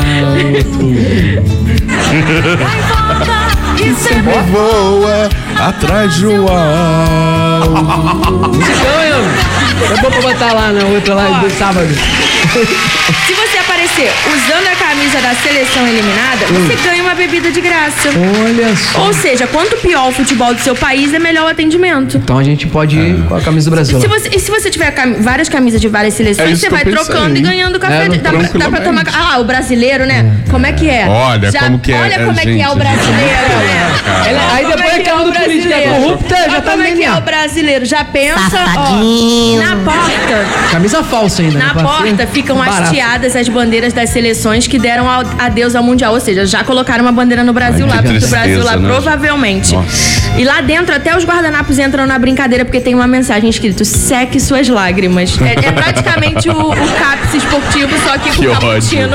Voa atrás do ar. Musicão, hein, mano? É bom pra botar lá na outra lá do sábado. Se você aparecer usando a camisa da seleção eliminada, você ganha uma bebida de graça. Olha só. Ou seja, quanto pior o futebol do seu país, é melhor o atendimento. Então a gente pode ir com a camisa do Brasil. Se lá. você, e se você tiver cam- várias camisas de várias É seleções, isso você que eu vai pensei. trocando e ganhando café. É, de- dá, pra- dá pra tomar. tranquilamente. Ah, o brasileiro, né? Como é que é? Olha como que é, Olha é, como é que gente, é o a gente brasileiro, nunca né? vai, cara. Ela- aí Como depois é que aquela é o do político é brasileiro? corrupta, já Olha tá como é que é linear. o brasileiro. Já pensa, ó, Safadinho. na porta. Camisa falsa ainda, Na né? Pra porta ser ficam barato. hasteadas as bandeiras das seleções que deram ao- adeus ao Mundial. Ou seja, já colocaram uma bandeira no Brasil Ai, que lá, porque o tristeza, Brasil lá, né? provavelmente. Nossa. E lá dentro, até os guardanapos entram na brincadeira, porque tem uma mensagem escrito: seque suas lágrimas. É, é praticamente o, o CAPS esportivo, só que com Que cappuccino.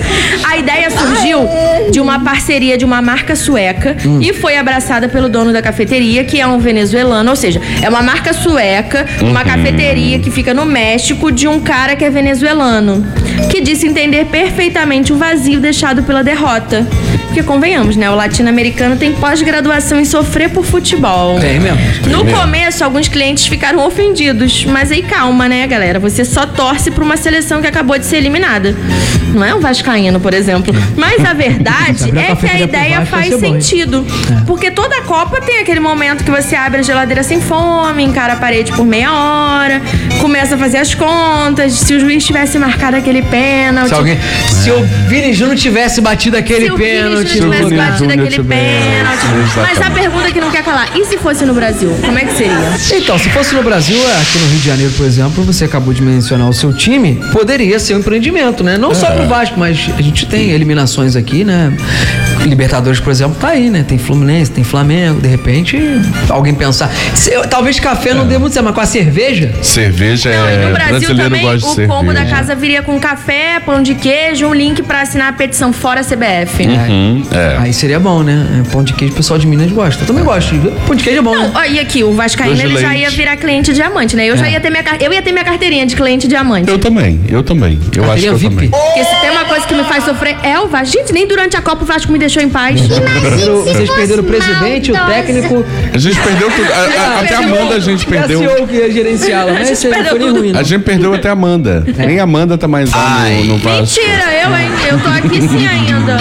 A ideia surgiu de uma parceria de uma marca sueca e foi abraçada pelo dono da cafeteria, que é um venezuelano. Ou seja, é uma marca sueca, uma cafeteria que fica no México, de um cara que é venezuelano, que disse entender perfeitamente o vazio deixado pela derrota. Porque convenhamos, né? O latino-americano tem pós-graduação em sofrer por futebol. Tem mesmo. No começo, alguns clientes ficaram ofendidos, mas aí calma, né, galera? Você só torce pra uma seleção que acabou de ser eliminada. Não é um vascaíno, por exemplo. Mas a verdade Abrir a é que a cafeteria pro ideia Vasco vai faz ser bom, hein? sentido. Porque toda Copa tem aquele momento que você abre a geladeira sem fome, encara a parede por meia hora, começa a fazer as contas, se o juiz tivesse marcado aquele pênalti. Se, alguém, se o Vini Júnior tivesse batido aquele Se o Vini pênalti. Júnior tivesse Vini batido Júnior aquele tivesse- pênalti. Mas a Exatamente. pergunta que não quer calar, e se fosse no Brasil? Como é que seria? Então, se fosse no Brasil, aqui no Rio de Janeiro, por exemplo, você acabou de mencionar o seu time, poderia ser um empreendimento, né? Não só pro Vasco, mas a gente tem eliminações aqui, né? Libertadores, por exemplo, tá aí, né? Tem Fluminense, tem Flamengo, de repente, alguém pensar. Se- eu- talvez café não dê muito certo, mas com a cerveja, Cerveja Não, e é. no Brasil brasileiro também, gosta de o cerveja. combo da casa viria com café, pão de queijo, um link pra assinar a petição Fora C B F. Hum, é. aí seria bom, né? É, pão de queijo, o pessoal de Minas gosta. Eu também gosto. Pão de queijo é bom, Não, né? ó, e aqui, o Vascaíno Doce de ele já leite. ia virar cliente diamante, né? Eu já ia ter minha, car- eu ia ter minha carteirinha de cliente diamante. Eu também, eu também. Eu acho que eu V I P. também. Porque se tem uma coisa que me faz sofrer é o Vasco. Gente, nem durante a Copa o Vasco me deixou em paz. Perderam- vocês perderam o presidente, o técnico. A gente perdeu tudo. A- a- até a Amanda a gente E a perdeu. C E O que ia gerenciá-la. Mas gente isso aí não perdeu foi nem tudo. ruim, né? A gente perdeu até a Amanda. Nem a Amanda tá mais lá no, no Vasco. Mentira, eu, hein? Eu tô aqui sim ainda.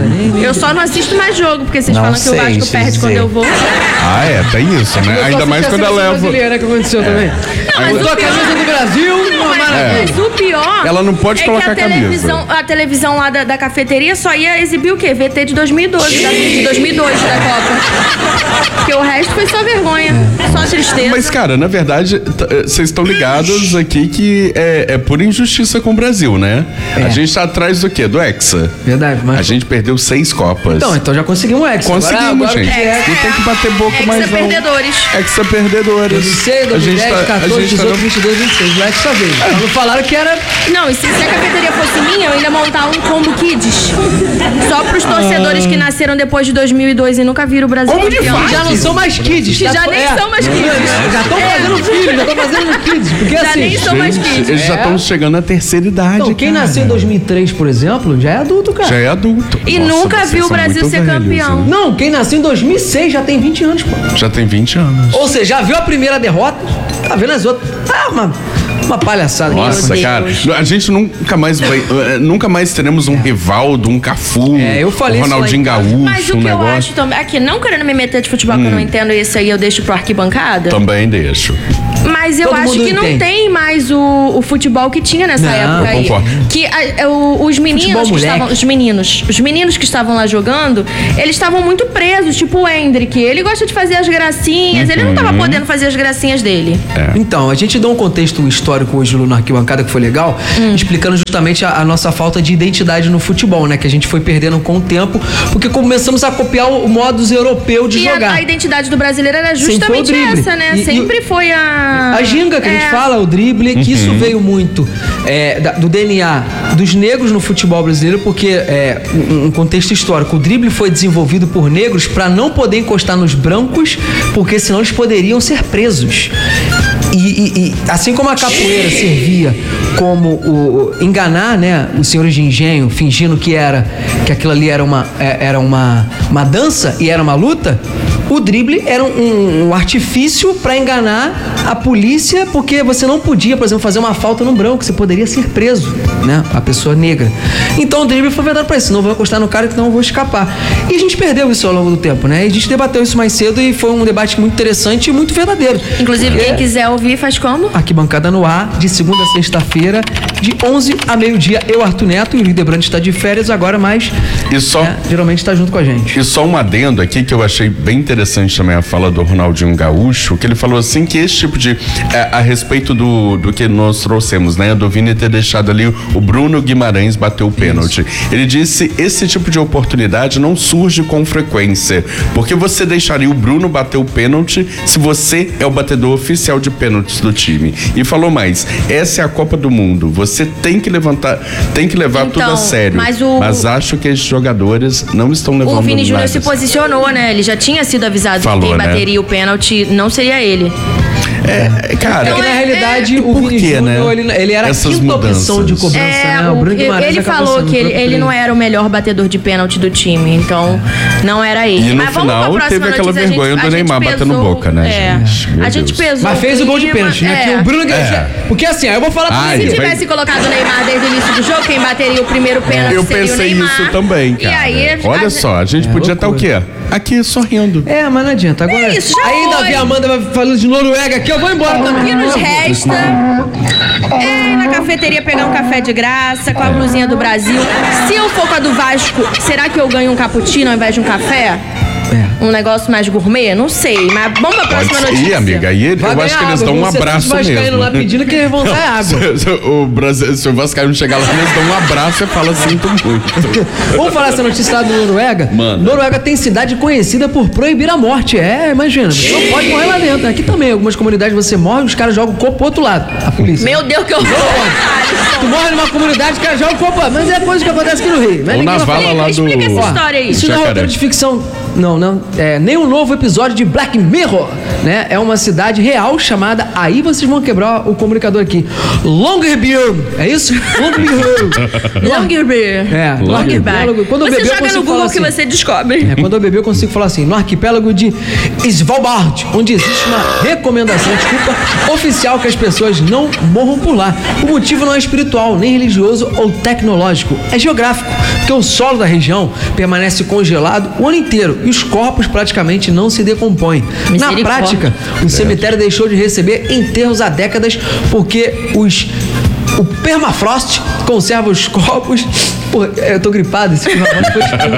Eu só não assisto mais jogo, porque vocês Não falam que sei o Vasco te perde dizer. quando eu vou. Ah, é, tem isso, né? Eu só Ainda assisti mais a quando ela seleção leva. brasileira que aconteceu também. mas Botou o a pior- camisa do Brasil, Não, uma mas É. Mas o pior Ela não pode é colocar que a a camisa. televisão, a televisão lá da, da cafeteria só ia exibir o quê? V T de dois mil e doze, da, de dois mil e dois da Copa. Porque o resto foi só vergonha, só tristeza. Mas, cara, na verdade, t- eh, vocês estão ligados aqui que é, é por injustiça com o Brasil, né? É. A gente tá atrás do quê? Do Hexa. Verdade, mas... A gente perdeu seis Copas. Então, então já conseguimos o Hexa. Conseguimos, Agora- agora gente. o que é? Não tem que bater boca Hexa mais não. perdedores. Hexa perdedores. dois mil e seis, dois mil e dez, catorze, dezoito, vinte e dois, vinte e seis. O Hexa veio. Só não falaram que era... Não, e se, se a cafeteria fosse minha, eu ia montar um combo kids. Só pros torcedores que nasceram depois de dois mil e dois e nunca viram o Brasil Como de campeão. fato? Já não são mais kids. Que tá? já nem É. são mais kids. Já estão É. fazendo filho, já estão fazendo kids. Porque Já assim... nem são mais Gente, kids. eles já É. estão chegando na terceira idade. Então, quem cara. nasceu em dois mil e três, por exemplo, já é adulto, cara. Já é adulto. E Nossa, nunca vocês viu o são Brasil muito ser velhos, campeão. né? Não, quem nasceu em dois mil e seis já tem vinte anos, pô. Já tem vinte anos. Ou seja, já viu a primeira derrota, tá vendo as outras. Ah, uma, uma palhaçada. Nossa, Deus. cara, a gente nunca mais vai, eh, nunca mais teremos um Rivaldo, um Cafu, É, eu falei um isso lá Ronaldinho em casa. Gaúcho, Mas o um que eu negócio. acho também. Aqui, não querendo me meter de futebol, que eu não entendo isso aí, eu deixo pro arquibancada. Também deixo. Mas eu Todo acho mundo que não entende. tem mais o, o futebol que tinha nessa Não, época eu aí. concordo. Que a- o- os meninos Futebol que moleque. estavam. Os meninos. Os meninos que estavam lá jogando, eles estavam muito presos, tipo o Hendrick. Ele gosta de fazer as gracinhas, ele não tava podendo fazer as gracinhas dele. Então, a gente deu um contexto histórico hoje no Arquibancada que foi legal, explicando justamente a, a nossa falta de identidade no futebol, né? Que a gente foi perdendo com o tempo, porque começamos a copiar o modus europeu de E a, jogar. a identidade do brasileiro era Sempre foi o justamente drible. essa, né? E- e Sempre foi a. A ginga que a gente É. fala, o drible, que isso veio muito é, da- do D N A dos negros no futebol brasileiro, porque é um um contexto histórico. O drible foi desenvolvido por negros para não poder encostar nos brancos, porque senão eles poderiam ser presos. E, e- e assim como a capoeira servia como o, o- enganar, né, os senhores de engenho, fingindo que era que aquilo ali era uma é, era uma, uma dança e era uma luta, o drible era um, um artifício para enganar a polícia, porque você não podia, por exemplo, fazer uma falta no branco, você poderia ser preso, né, a pessoa negra. Então o drible foi verdade para isso, não vou encostar no cara, então eu vou escapar. E a gente perdeu isso ao longo do tempo, né? E a gente debateu isso mais cedo e foi um debate muito interessante e muito verdadeiro. Inclusive, É. quem quiser ouvir, faz como? Arquibancada no ar, de segunda a sexta-feira, de onze a meio-dia. Eu, Arthur Neto, e o líder Brandt está de férias agora, mas E só, né, geralmente está junto com a gente. e só um adendo aqui que eu achei bem interessante também a fala do Ronaldinho Gaúcho, que ele falou assim que esse tipo de é, a respeito do, do que nós trouxemos, né, do Vini ter deixado ali o Bruno Guimarães bater o pênalti. Ele disse esse tipo de oportunidade não surge com frequência, porque você deixaria o Bruno bater o pênalti se você é o batedor oficial de pênaltis do time. E falou mais, essa é a Copa do Mundo, você tem que levantar, tem que levar Então, tudo a sério. mas o- acho que esses jogadores não estão levando O Vini nada Júnior a se sério. posicionou, né? Ele já tinha sido avisado Falou, que quem né? bateria o pênalti não seria ele. É, cara, É que na é- realidade é- o por Vini quê, Júnior, né? ele, ele era Essas a quinta opção mudanças. de cobrança, É, né? O o- Bruno Guimarães ele acabou falou sendo que ele, próprio ele não preso. era o melhor batedor de pênalti do time, então não era ele. E no Mas vamos pra final próxima teve aquela notícia, a gente- vergonha do a gente Neymar batendo pesou- boca, né, é. gente? Meu A gente Deus. pesou. Mas fez o gol de clima, pênalti, né? é. Que o Bruno Guimarães. É. Porque assim, aí eu vou falar pra Ai, você. Se vai- tivesse colocado o Neymar desde o início do jogo, quem bateria o primeiro pênalti Eu seria o pensei Neymar. isso também, cara. E aí, Olha a- só, a gente É, podia estar o loucura. quê? Aqui sorrindo. É, mas não adianta. Agora, É isso, já ainda foi. vi a Amanda vai falando de Noruega aqui, eu vou embora O também. que nos resta é ir na cafeteria pegar um café de graça com a blusinha do Brasil. Se eu for com a do Vasco, será que eu ganho um cappuccino ao invés de um café? É. Um negócio mais gourmet? Não sei, mas vamos pra Pode próxima ser. notícia. Ih, amiga, aí ele- Vai eu ganhar acho que eles água, dão um você abraço tá vascaíno mesmo. lá pedindo que eles vão dar água. Se, se o, Brasil, se o Vascaíno chegar lá, eles dão um abraço e fala sinto muito. Vamos falar essa notícia lá do Noruega? Manda. Noruega tem cidade conhecida por proibir a morte. É, imagina, você não pode morrer lá dentro. Aqui também, algumas comunidades você morre, os caras jogam o corpo pro outro lado. A polícia. Meu Deus, que horror! Tu morre numa comunidade, os caras jogam o corpo, mas é coisa que acontece aqui no Rio. Mas Ou ninguém na vai falar. vala lá do... Explica essa Ó, história aí. Isso não é Jacaré. roteiro de ficção. Não, não. É nem um novo episódio de Black Mirror, né? É uma cidade real chamada. Aí vocês vão quebrar o comunicador aqui. Longyearbyen. É isso? Longyearbyen. Longyearbyen. É, no Longyearbyen. arquipélago. Quando eu Você beber, eu joga no consigo Google falar que assim. você descobre. É, quando eu beber, eu consigo falar assim: no arquipélago de Svalbard, onde existe uma recomendação, desculpa, oficial que as pessoas não morram por lá. O motivo não é espiritual, nem religioso ou tecnológico, é geográfico, porque o solo da região permanece congelado o ano inteiro e os corpos praticamente não se decompõem. Na Misericórdia. prática, o cemitério deixou de receber enterros há décadas porque os O permafrost conserva os corpos. Pô, eu tô gripado, esse permafrost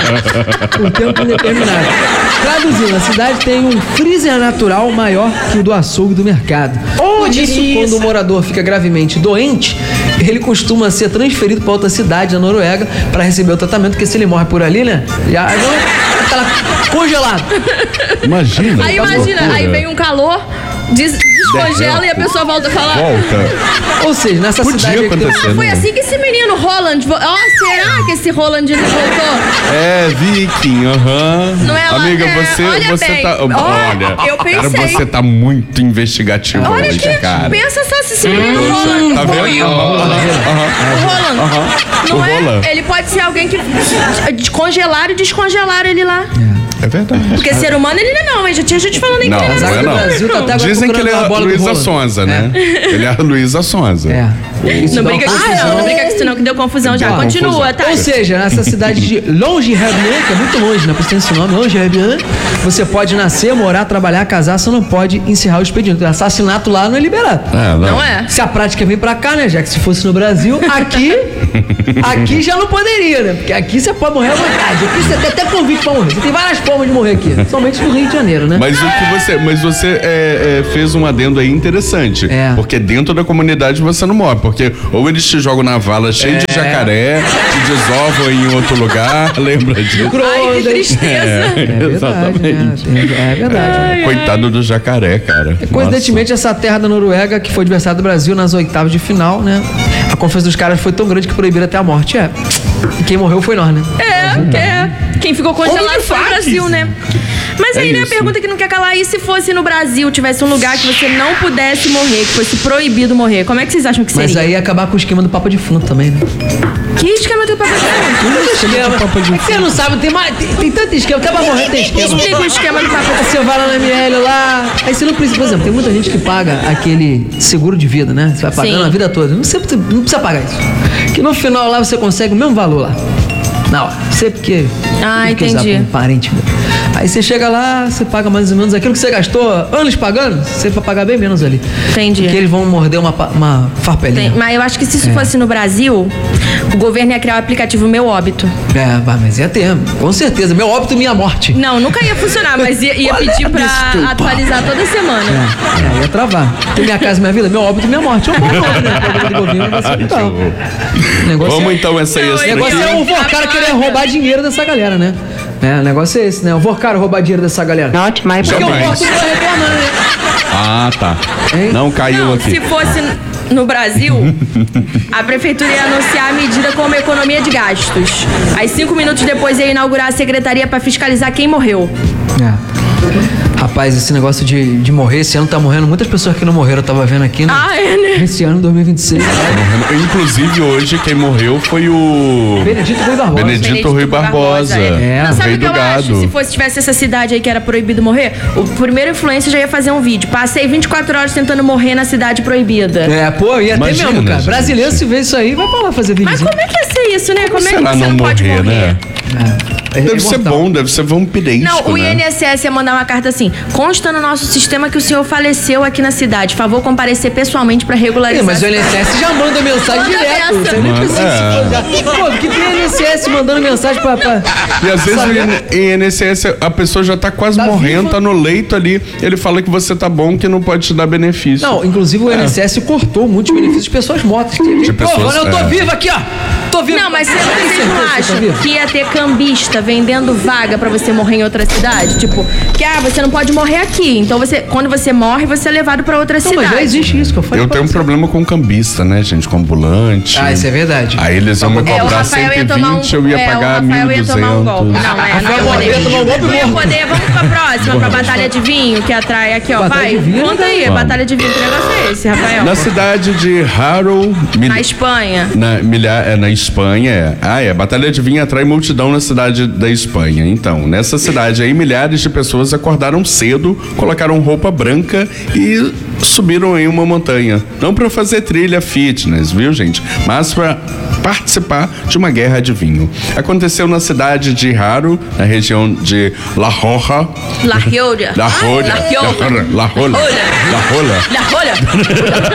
foi por tempo indeterminado. Traduzindo, a cidade tem um freezer natural maior que o do açougue do mercado. Por isso, quando o morador fica gravemente doente, ele costuma ser transferido para outra cidade da Noruega para receber o tratamento, porque se ele morre por ali, né? Já tá lá congelado. Imagina. Aí imagina, loucura. aí vem um calor, des- descongela e a pessoa volta a falar. Volta. Ou seja, nessa Podia cidade aqui tem- acontecer. Foi assim que esse menino Roland. vo- Ó, será que esse Roland não voltou? É, Viking, aham. Não é lá- Amiga, é, você, olha você bem. tá. Ó, olha, eu cara, pensei. você tá muito investigativo Olha hoje, aqui, cara. pensa só se esse menino Roland. Tá vendo? foi- Aham, aham, O Roland. aham. Não O é? Roland. Ele pode ser alguém que descongelaram e descongelaram ele lá. É verdade. Porque ser humano ele não é, mas já tinha gente falando aí Não, que ele não era é assim. não. Brasil tá até agora Dizem que ele é procurando a a bola do Luísa Roland. Sonza, né? Ele é a Luísa Sonza. É. Isso Não dá briga uma com isso, confusão. não, não briga com isso não, que deu confusão já. Deu Continua, confusão. tá? Ou seja, nessa cidade de Longyearbyen, que é muito longe, né? Por isso tem esse nome, Longyearbyen, você pode nascer, morar, trabalhar, casar, você não pode encerrar o expediente. O assassinato lá não é liberado. É, não. Não é? Se a prática vem pra cá, né? Já que se fosse no Brasil, aqui, aqui já não poderia, né? Porque aqui você pode morrer à vontade. Aqui você tem até convite pra morrer. Você tem várias formas de morrer aqui, somente no Rio de Janeiro, né? Mas o que você, mas você é, é, fez um adendo aí interessante. É. Porque dentro da comunidade você não morre. Porque ou eles te jogam na vala cheio de jacaré, te desovam em outro lugar, lembra disso? Ai, que Micro-ondas. tristeza. É verdade, né? É verdade. Coitado do jacaré, cara. Coincidentemente, essa terra da Noruega, que foi adversária do Brasil nas oitavas de final, né? A confiança dos caras foi tão grande que proibiram até a morte. É. E quem morreu foi nós, né? É, é. Quem ficou congelado foi o Brasil, né? Mas É aí, né, a isso. pergunta que não quer calar, e se fosse no Brasil, tivesse um lugar que você não pudesse morrer, que fosse proibido morrer, como é que vocês acham que seria? Mas aí ia acabar com o esquema do Papa Defunto também, né? Que esquema do Papa Defunto? Esquema. Você não sabe, tem, mais, tem, tem tanto esquema, até pra morrer tem esquema. Explica o esquema do Papa Aí Defunto. você vai lá na M L lá, aí você não precisa, por exemplo, tem muita gente que paga aquele seguro de vida, né? Você vai pagando Sim. a vida toda. Não precisa, não precisa pagar isso. Que no final lá você consegue o mesmo valor lá. Na hora. Você porque. Ah, porque usar entendi. pra um parente meu. Aí você chega lá, você paga mais ou menos aquilo que você gastou anos pagando, você vai pagar bem menos ali. Entendi. Porque eles vão morder uma, pa- uma farpelinha. Tem- mas eu acho que se isso É. fosse no Brasil, o governo ia criar o aplicativo Meu Óbito. É, vai, mas ia ter, com certeza. Meu óbito e minha morte. Não, nunca ia funcionar, mas ia, ia Qual é pedir a pra desculpa? atualizar toda semana. É, ia travar. Tem minha casa, minha vida, meu óbito e minha morte. É um bom nome, né? Programa de governo vai ser legal. O negócio Vamos é, então essa Não, extra eu o negócio é aqui. o Vorcara querer roubar dinheiro dessa galera, né? É, o negócio é esse, né? O Vorcara roubar dinheiro dessa galera. Not my Porque o Jamais. Vorto não vai reclamar, né? Ah, tá. Hein? Não caiu Não, aqui. se fosse no Brasil, a prefeitura ia anunciar a medida como economia de gastos. Aí, cinco minutos depois, ia inaugurar a secretaria pra fiscalizar quem morreu. É. Rapaz, esse negócio de, de morrer, esse ano tá morrendo muitas pessoas que não morreram, eu tava vendo aqui, né? Ah, é, né? Esse ano, dois mil e vinte e seis. Inclusive, hoje, quem morreu foi o Benedito Rui Barbosa. Benedito Rui Barbosa. É, Não, o sabe rei o que do eu acho? gado. Se fosse tivesse essa cidade aí que era proibido morrer, o primeiro influencer já ia fazer um vídeo. Passei vinte e quatro horas tentando morrer na cidade proibida. É, pô, ia ter Imagina, mesmo, cara. gente. Brasileiro, se vê isso aí, vai pra lá fazer vídeo. Mas como é que ia ser isso, né? Como, é que Será você não, não pode morrer, morrer? né? É, Deve ser imortal. bom, deve ser vampiresco, Não, o né? I N S S ia mandar uma carta assim: consta no nosso sistema que o senhor faleceu aqui na cidade. Favor comparecer pessoalmente pra É, regularizar. mas o I N S S já manda mensagem Manda direto. essa. Você nem Manda, precisa é. se folgar. Pô, que tem I N S S mandando mensagem pra. pra... E às vezes Sabe? o I N S S, a pessoa já tá quase Tá morrendo, viva. tá no leito ali. Ele fala que você tá bom, que não pode te dar benefício. Não, inclusive o I N S S cortou muitos benefícios de pessoas mortas. De pessoas, eu tô é. vivo aqui, ó. Tô vivo. Não, mas Tem vocês certeza não que tá acham vivo? que ia ter cambista vendendo vaga pra você morrer em outra cidade? Tipo, que ah, você não pode morrer aqui. Então você, quando você morre, você é levado pra outra Não, cidade. mas já existe isso que eu falei. Eu pra tenho um você. problema com cambista, né, gente? Com ambulante. Ah, isso é verdade. Aí eles vão me É, o cobrar Rafael ia cento e tomar um, vinte, eu ia é, pagar o Rafael mil e ia tomar um golpe. duzentos. Não, é, não Rafael ia ia poder. tomar um golpe Não ia morto. poder. Vamos pra próxima, pra Batalha de Vinho, que atrai aqui, ó. Batalha Vai, de vinho, conta aí, vamos. Batalha de Vinho, que negócio é esse, Rafael? Na cidade de Harrow, mil- Na Espanha. Na, milha- é, na Espanha, é. Ah, é. Batalha de vinho atrai multidão na cidade da Espanha. Então, nessa cidade aí, milhares de pessoas acordaram cedo, colocaram roupa branca e subiram em uma montanha. Não para fazer trilha fitness, viu, gente? Mas para participar de uma guerra de vinho. Aconteceu na cidade de Haro, na região de La Roja. La Rioja. La Roja. La Rioja. La Rola. La Rola. La Roja.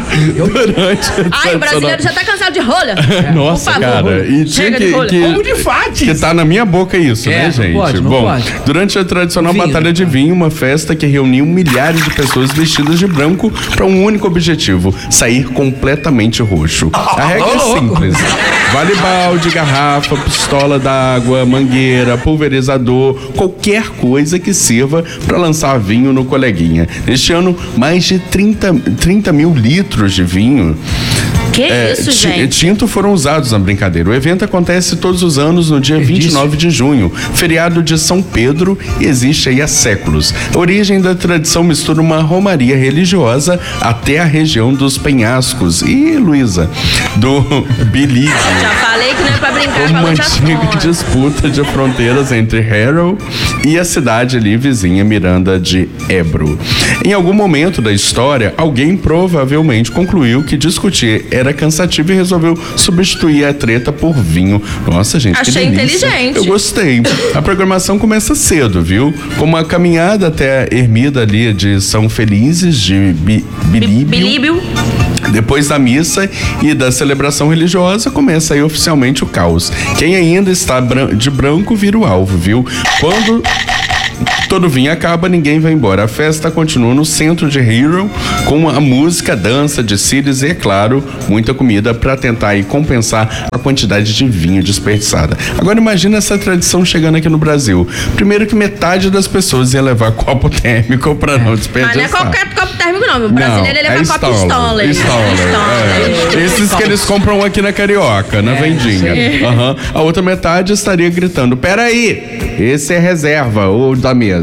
Durante Ai, o brasileiro já tá cansado de rolha. É. Nossa, Por favor, cara. E tinha chega que, de rolha. que, Como de fates. que tá na minha boca isso, É, né, não gente? pode, não Bom, pode. durante a tradicional Vinho. batalha de vinho, uma festa que reuniu milhares de pessoas vestidas de branco para um único objetivo: sair completamente roxo. A regra é simples. Vale balde, garrafa, pistola d'água, mangueira, pulverizador, qualquer coisa que sirva para lançar vinho no coleguinha. Neste ano, mais de trinta, trinta mil litros de vinho. Que É, isso, ti- gente? tinto foram usados na brincadeira. O evento acontece todos os anos no dia vinte e nove de junho, feriado de São Pedro, e existe aí há séculos. A origem da tradição mistura uma romaria religiosa até a região dos penhascos e, Luísa, do Bilídio. Já falei que não é pra brincar com a Uma luta antiga fora. disputa de fronteiras entre Harrow e a cidade ali vizinha Miranda de Ebro. Em algum momento da história, alguém provavelmente concluiu que discutir era cansativo e resolveu substituir a treta por vinho. Nossa, gente, Achei que delícia. inteligente. Eu gostei. A programação começa cedo, viu? Com uma caminhada até a ermida ali de São Felizes de Bi- Bilíbio. Bilíbio. Depois da missa e da celebração religiosa, começa aí oficialmente o caos. Quem ainda está bran- de branco vira o alvo, viu? Quando todo vinho acaba, ninguém vai embora. A festa continua no centro de Hero, com a música, dança, desfiles e, é claro, muita comida para tentar aí compensar a quantidade de vinho desperdiçada. Agora imagina essa tradição chegando aqui no Brasil. Primeiro que metade das pessoas ia levar copo térmico para não Mas desperdiçar. não é qualquer copo térmico, não. O brasileiro ele é leva copo Stoller. Stoller, Stoller. é. Esses que eles compram aqui na Carioca, na vendinha. Aham. A outra metade estaria gritando: peraí, esse é reserva ou da mesa.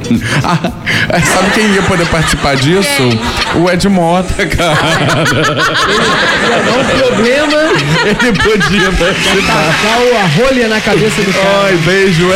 Ah, sabe quem ia poder participar disso? Quem? O Ed Mota, cara. Não um problema. Ele podia participar. Tacar a rolha na cabeça do cara. Ai, beijo,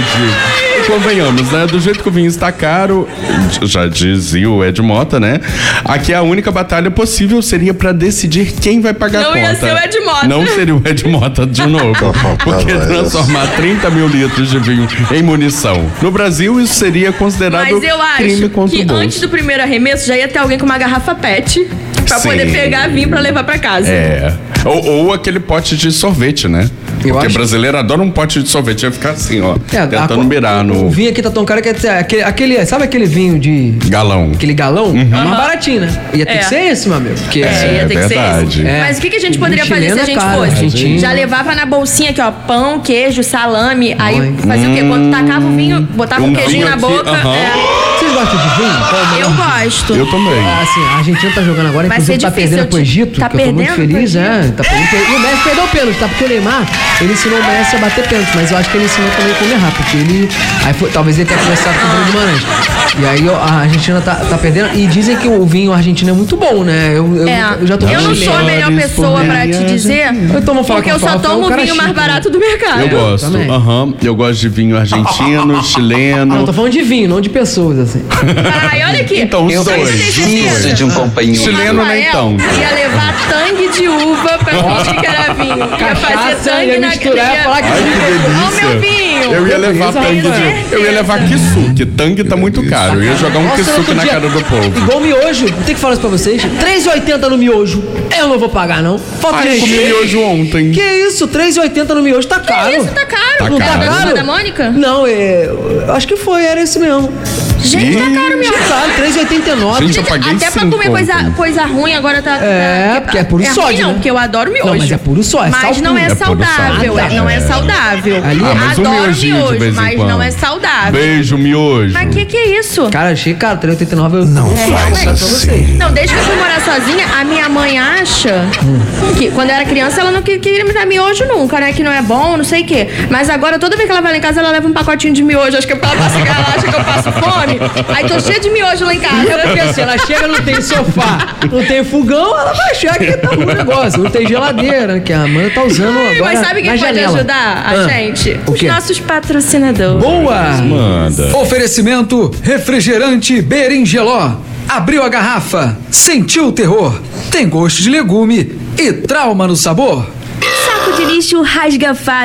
Ed. E convenhamos, né? Do jeito que o vinho está caro, já dizia o Ed Mota, né? Aqui a única batalha possível seria pra decidir quem vai pagar Não a conta. ia ser o Ed Mota. Não seria o Ed Mota de novo. Porque transformar trinta mil litros de vinho em munição. No Brasil, isso seria considerado Mas eu crime acho contra que o bolso. antes do primeiro arremesso já ia ter alguém com uma garrafa pet pra Sim. poder pegar vinho pra levar pra casa. É. Ou, ou aquele pote de sorvete, né? Eu Porque acho- brasileiro adora um pote de sorvete. Ia ficar assim, ó. É, tentando a- mirar O no vinho aqui tá tão caro que é aquele, aquele. Sabe aquele vinho de. galão. Aquele galão? É mais baratinho, né? Ia ter É. que ser esse, meu amigo. Porque É, assim, ia ter que ser verdade. esse. É. Mas o que, que a gente poderia O fazer se a chileno é gente caro, fosse? argentino. Já levava na bolsinha aqui, ó, pão, queijo, salame. Aí Oi. fazia o quê? Quando tacava o vinho, botava Um um queijinho vinho na aqui, boca. aham. é. Vocês gostam de vinho? Qual é o Eu melhor? gosto. Eu também. Ah, assim, a Argentina tá jogando agora, Vai inclusive ser tá difícil, perdendo pro eu te- Egito, tá que eu tô muito perdendo pro feliz, é. Egito? Tá perdendo, e o Messi perdeu o pênalti, tá? Porque o Neymar, ele ensinou o Messi a bater pênalti, mas eu acho que ele ensinou também como errar, porque ele. Aí foi- talvez ele tenha começado com o Bruno Guimarães. E aí ó, a Argentina tá, tá perdendo. E dizem que o vinho argentino é muito bom, né? Eu, eu, É, eu já tô eu não sou a melhor Flores pessoa pra te por dizer, Então vamos falar porque com eu só Rafael, tomo um o cara vinho mais chique, né? barato do mercado. Eu gosto. também. Aham. Eu gosto de vinho argentino, chileno. Não, eu tô falando de vinho, não de pessoas, assim. Ai, olha aqui. Então, os Eu dois. tenho Os certeza. dois. de um companheiro. Chileno, né, Rafael então? ia levar tangue de uva pra fingir que era vinho. Ia fazer Cachaça, tangue ia na misturar, ia falar que Ai, que Ó, delícia. meu vinho. Eu ia levar Beleza, tangue Rafael. de... Eu ia levar kisuke. Tangue tá muito caro. Eu ia jogar um Nossa, kisuke outro na dia, cara do povo. Igual miojo, vou ter que falar isso pra vocês. três reais e oitenta no miojo. Eu não vou pagar, não. Falta Ai, eu comi recheio. miojo ontem. Que isso? três reais e oitenta no miojo tá caro. Isso tá caro. Tá Não tá caro. caro? Da Mônica? Não, é. eu Acho que foi, era esse mesmo. Gente, tá caro mesmo. Tá caro, três reais e oitenta e nove. Gente, eu paguei Até pra cinco comer coisa, ontem. coisa ruim agora tá. É, tá- porque é puro ruim sódio, não, né? porque eu adoro miojo. Não, mas é puro sódio, é Mas sal não é puro. É puro saudável, sódio. é, não é saudável. Ali- Ah, mas um adoro miojinho de miojo, vez em mas quando. não é saudável. Beijo, miojo. Mas que que é isso? Cara, achei caro, três reais e oitenta e nove eu não faz pra vocês. Não, desde que eu fui morar sozinha, a minha mãe acha que quando eu era criança ela não que- queria me dar miojo nunca, né? Que não é bom, não sei o quê. Mas agora, toda vez que ela vai lá em casa, ela leva um pacotinho de miojo. Acho que é porque ela, passa, ela acha que eu passo fome. Aí tô cheia de miojo lá em casa. É porque assim, ela chega, não tem sofá, não tem fogão, ela vai achar que tá ruim o negócio. Não tem geladeira, que a Amanda tá usando agora. Mas sabe quem na pode janela. ajudar a Ah, gente? o Os quê? nossos patrocinadores. Boa! Manda. Oferecimento refrigerante Berinjeló. Abriu a garrafa, sentiu o terror, tem gosto de legume e trauma no sabor. Saco de lixo rasga fácil.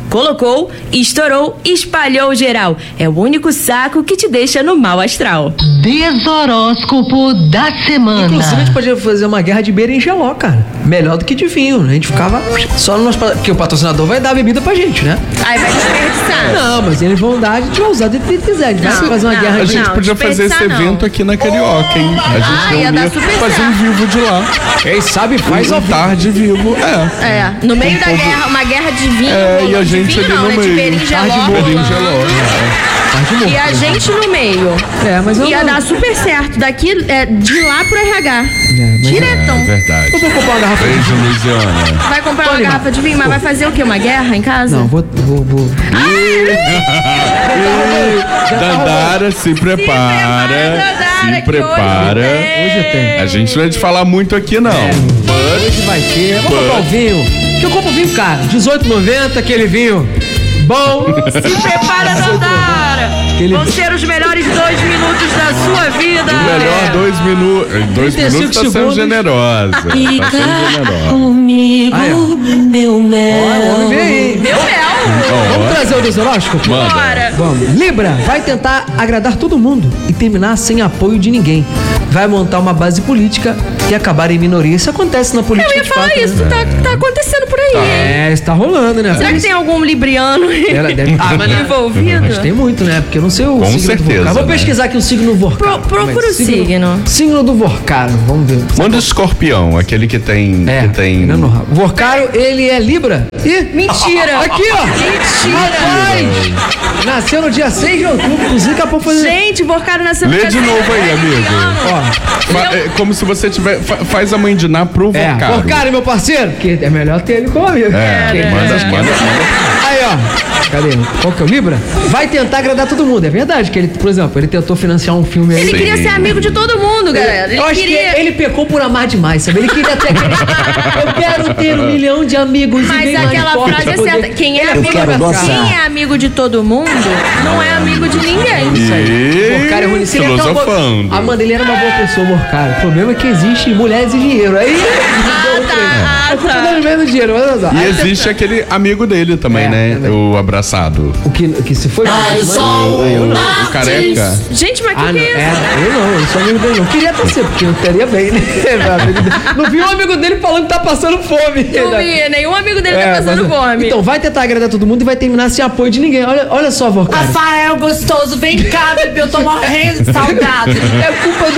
Colocou, estourou, espalhou geral. É o único saco que te deixa no mau astral. Desoróscopo da semana. Inclusive, a gente podia fazer uma guerra de berinjeló, cara. Melhor do que de vinho. A gente ficava só no nosso... Porque o patrocinador vai dar bebida pra gente, né? Aí vai desperdiçar. Não, mas eles vão dar, a gente vai usar do que quiser. A gente vai Não, fazer uma não, guerra A de... gente Não, podia fazer esse desperdiçar, não. evento aqui na Carioca, hein? A gente Ah, ia dar reunia, super fazer um certo. vivo de lá. Quem sabe faz Um ao vivo. tarde vivo. É. É, no meio da guerra, uma guerra de vinho. É, e a rolando. De gente vinho ali não, no né? De meio. berinjeló. Tarde rolando. berinjeló. Tarde morto. E a gente no meio. É, mas eu Ia não... dar super certo. Daqui, é, de lá pro R H. mas- Diretão. É verdade. Eu vou comprar uma garrafa de Beijo, Luciana. Vai comprar uma Tô animado. garrafa de vinho, mas vai fazer o quê? Uma guerra em casa? Não, vou... vou, vou... Dandara, se prepara. Dandara, Se que prepara. Hoje eu tenho. A gente não é de falar muito aqui, não. Hoje vai ter... Vou comprar um vinho. Que eu compro vinho caro. dezoito reais e noventa centavos, aquele vinho bom. Se prepara, Dandara! Aquele- Vão ser os melhores dois minutos da sua vida! Melhor dois minutos. Dois trinta e cinco minutos tá sendo segundos. generosa. Tá sendo generosa. Comigo, Ah, é. meu mel. Ó, o homem vem aí. Meu mel! Vamos trazer o desoróscopo? Manda. Bora! Vamos. Libra vai tentar agradar todo mundo e terminar sem apoio de ninguém. Vai montar uma base política e acabar em minoria. Isso acontece na política Eu ia de falar fato, isso, né? tá, tá acontecendo por aí, hein? É, está rolando, né? Será que tem algum libriano Ela deve... Ah, mas, envolvido? mas tem muito, né? Porque eu não sei o Com signo certeza, do Vorcaro. Vou né? pesquisar aqui o signo do Vorcaro. Pro- procura o signo. Signo do Vorcaro, vamos ver. Manda o escorpião, aquele que tem. É, que tem... não, não. O Vorcaro, ele é Libra. Ih, Mentira! aqui, ó. Mentira! Rapaz, nasceu no dia seis de outubro, inclusive daqui a pouco fazer... Gente, Vorcaro nasceu no Lê dia de novo seis, aí, é amigo. libriano. Ó, Fa- é como se você tiver. fa- Faz a mãe de Ná pro é, Vorcaro. Vorcaro, meu parceiro, que é melhor ter ele como amigo. É, Quem manda, conhece manda, manda. Aí, ó. Cadê? Qual que é o Libra? Vai tentar agradar todo mundo. É verdade que ele, por exemplo, ele tentou financiar um filme aí. Ele Sim. queria ser amigo de todo mundo, galera. Ele Eu acho queria... que ele pecou por amar demais, sabe? Ele queria ter aquele... Eu quero ter um milhão de amigos e Mas bem mais aquela forte frase é pra poder- certa. Quem é, Ele amigo, quero gozar. quem é amigo de todo mundo não é amigo de ninguém. E... Vorcaro é ruim. Se ele é tão Filosofando. boa- A mãe dele era uma boa pessoa, Vorcaro. O problema é que existe mulheres e dinheiro. Aí... Ah, tá. Ah, Eu tô tá. dando menos dinheiro, mas olha só. E Aí existe aquele amigo dele também, É, né? também. O abraçado. O que, o que se foi? O, o, o careca. Gente, mas o que, Ah, que não, é isso? é, eu não, eu sou amigo dele não. Queria até ser, porque eu estaria bem, né? Não vi um amigo dele falando que tá passando fome. Não vi, nenhum amigo dele É, tá passando mas- fome. Então, vai tentar agradar todo mundo e vai terminar sem apoio de ninguém. Olha, olha só, Vorcaro. Rafael gostoso, vem cá, bebê, eu tô morrendo de saudade. É culpa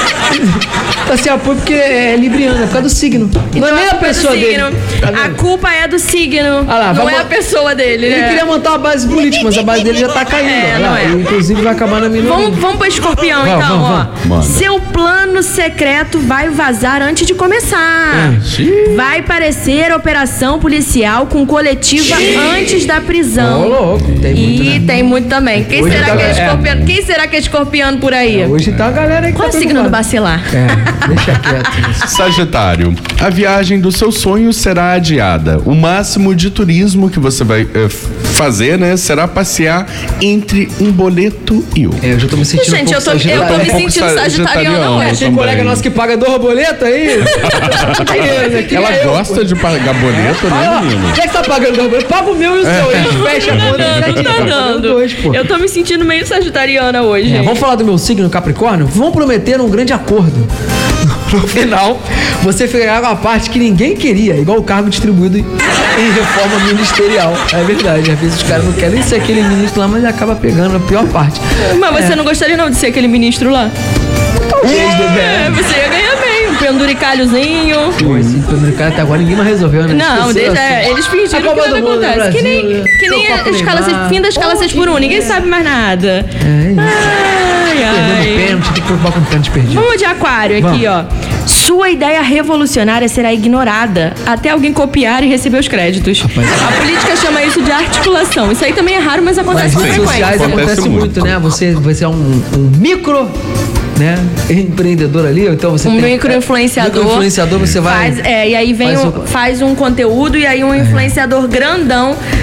do... Tá sem apoio porque é libriano, é por causa do signo. Não é nem a culpa é do pessoa dele. signo. Tá A vendo? culpa é do signo. Ah lá, não vamos- é a pessoa dele, Ele né? queria montar uma base política, mas a base dele já tá caindo. É, olha não lá. é. E, inclusive vai acabar na minoria. Vamos, vamos pro escorpião, Vamos, então, vamos, ó. Manda. Seu plano secreto vai vazar antes de começar. Vai parecer operação policial com coletiva antes da Ô, prisão. louco, tem muito, E né? tem muito também. Quem Hoje será, tá- que é é. escorpiano? Quem será que é escorpiano por aí? Hoje tá a galera aí que Qual é o tá signo do preocupada. bacilar? É, deixa quieto. Sagitário, a viagem do seu sonho será adiada. O máximo de turismo que você vai eh, f- fazer, né, será passear entre um boleto e outro. É, eu já tô me sentindo Gente, um eu pouco tô, eu tô sagitariano. me um pouco sentindo sagitariana sagitariano. hoje. Tem um colega também. nosso que paga dois boletos aí. Dinheiro, né? Queria Ela eu, gosta pô. de pagar boleto, né, Ah, menino? já que tá pagando dois boletos, paga o meu e o seu. A gente fecha a conta. Tá certinho, dando, tá pagando dando. dois, pô. Eu tô me sentindo meio sagitariana hoje. É, vamos falar do meu signo Capricórnio? Vamos prometer um grande acordo. No final, você ficará com a parte que ninguém queria, igual o cargo distribuído em reforma ministerial. É verdade, às vezes os caras não querem ser aquele ministro lá, mas acaba pegando a pior parte. Mas você não gostaria não de ser aquele ministro lá? Talvez, É, né? você ia ganhar bem, um penduricalhozinho. Pô, esse penduricalho até agora ninguém mais resolveu, né? Não, Esqueceram deixa, é, assim. eles fingiram A que Copa nada do Mundo no acontece. que nem, Brasil, né? que nem Trocou a escala, pro Neymar. fim da escala seis por um, ninguém sabe mais nada. É, Ai, perdendo ai. pênalti, tem que preocupar com pênalti perdido. Vamos de aquário aqui, ó. Sua ideia revolucionária será ignorada até alguém copiar e receber os créditos. Rapaz, A política chama isso de articulação. Isso aí também é raro, mas Nas acontece com redes sociais frequência. Acontece acontece muito, muito. né? Você, você é um, um micro, né? Empreendedor ali, ou então você Um tem... micro-influenciador. Micro-influenciador, você vai... Faz, é, e aí vem faz um, o- faz um conteúdo e aí um influenciador grandão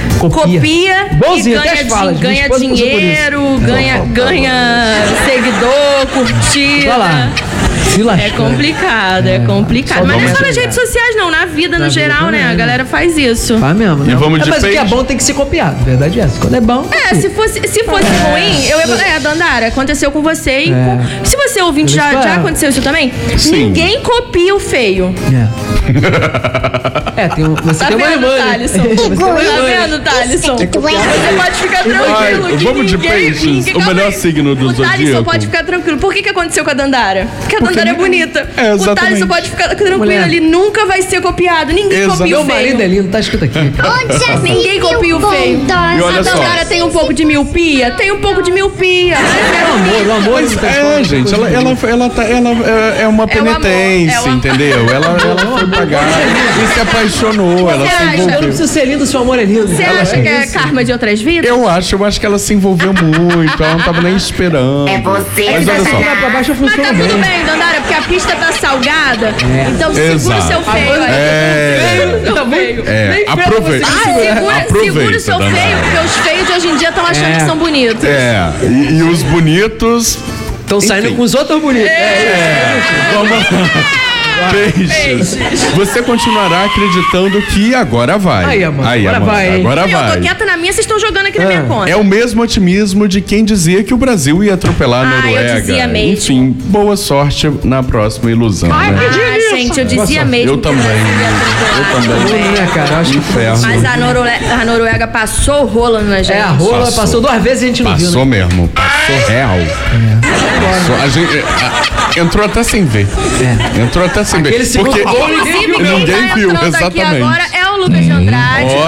Copia. copia Bonzinho, e até ganha, as falas, di- minha ganha esposa passou por dinheiro, isso. ganha, ganha seguidor, curtida. Vai lá. Se É lascando. complicado, é, complicado. só Mas não é vamos só nas chegar. redes sociais, não. Na vida, Na no vida geral, também, né? A né? galera faz isso. Vai mesmo, né? E vamos de é, mas o que é peixe? bom tem que ser copiado, verdade é essa. Quando é bom. É, se fosse, se fosse ruim, eu ia falar, é, Dandara, aconteceu com você e É. com... Se você ouvinte, já, Isso é. já aconteceu isso também? Sim. Ninguém copia o feio. É. É, tem um, você Tá tem uma vendo, irmã, né? Thalisson? Você tem uma Tá irmã. vendo, Thalisson? Você pode ficar Ai, tranquilo que vamos de ninguém... peixes, ninguém- o melhor calma aí. signo do O Thalisson zodíaco. pode ficar tranquilo. Por que que aconteceu com a Dandara? Porque a Dandara é bonita. É, o exatamente. Thalisson pode ficar tranquilo, Mulher. ele nunca vai ser copiado. Ninguém Exato. copia Meu o feio. marido é lindo, tá escrito aqui. Ninguém copia o feio. E olha A só. Dandara tem um pouco de miopia? Tem um pouco de miopia. O amor, o amor não tá É, gente, ela, ela, ela, tá, ela é, é uma É o amor, penitência, é o amor. entendeu? Ela, ela foi pagar e se apaixonou, ela Você se acha? Eu não envolveu. preciso ser lindo se o amor é lindo. Você acha que é karma de outras vidas? Eu acho, eu acho que ela se envolveu muito, ela não tava nem esperando. É você. Mas olha só. Vai pra baixo Mas funciona tá tudo bem. bem, Dandara, porque a pista tá salgada. Então segura o Exato. seu feio aí. É. Segura o seu feio. É, aproveita. Ah, segura, Aproveita, segura o seu Dandara. feio, porque os feios de hoje em dia estão achando É. que são bonitos. É, e, e os bonitos. Estão saindo Enfim. com os outros bonitos. É, vamos. Peixes. Você continuará acreditando que agora vai. Aí, amor, agora amor, vai, hein? Agora Eu tô vai. quieta na minha, vocês estão jogando aqui na minha conta. É o mesmo otimismo de quem dizia que o Brasil ia atropelar a Ah, eu Noruega. dizia mesmo. Enfim, boa sorte na próxima ilusão, né? Ah, gente, eu dizia mesmo. Eu que o também. Brasil ia atropelar. Eu também. Não, né, cara? Eu acho que Inferno. Mas a Noruega, a Noruega passou o rolo na gente. é, a rola Passou. passou duas vezes e a gente não Passou viu, né? mesmo, passou real. Passou. A gente, a- entrou até sem ver. É. Entrou até sem Aquele ver. segundo Porque gol, Inclusive, quem ninguém tá viu, entrando aqui exatamente. agora é o Lucas de Andrade.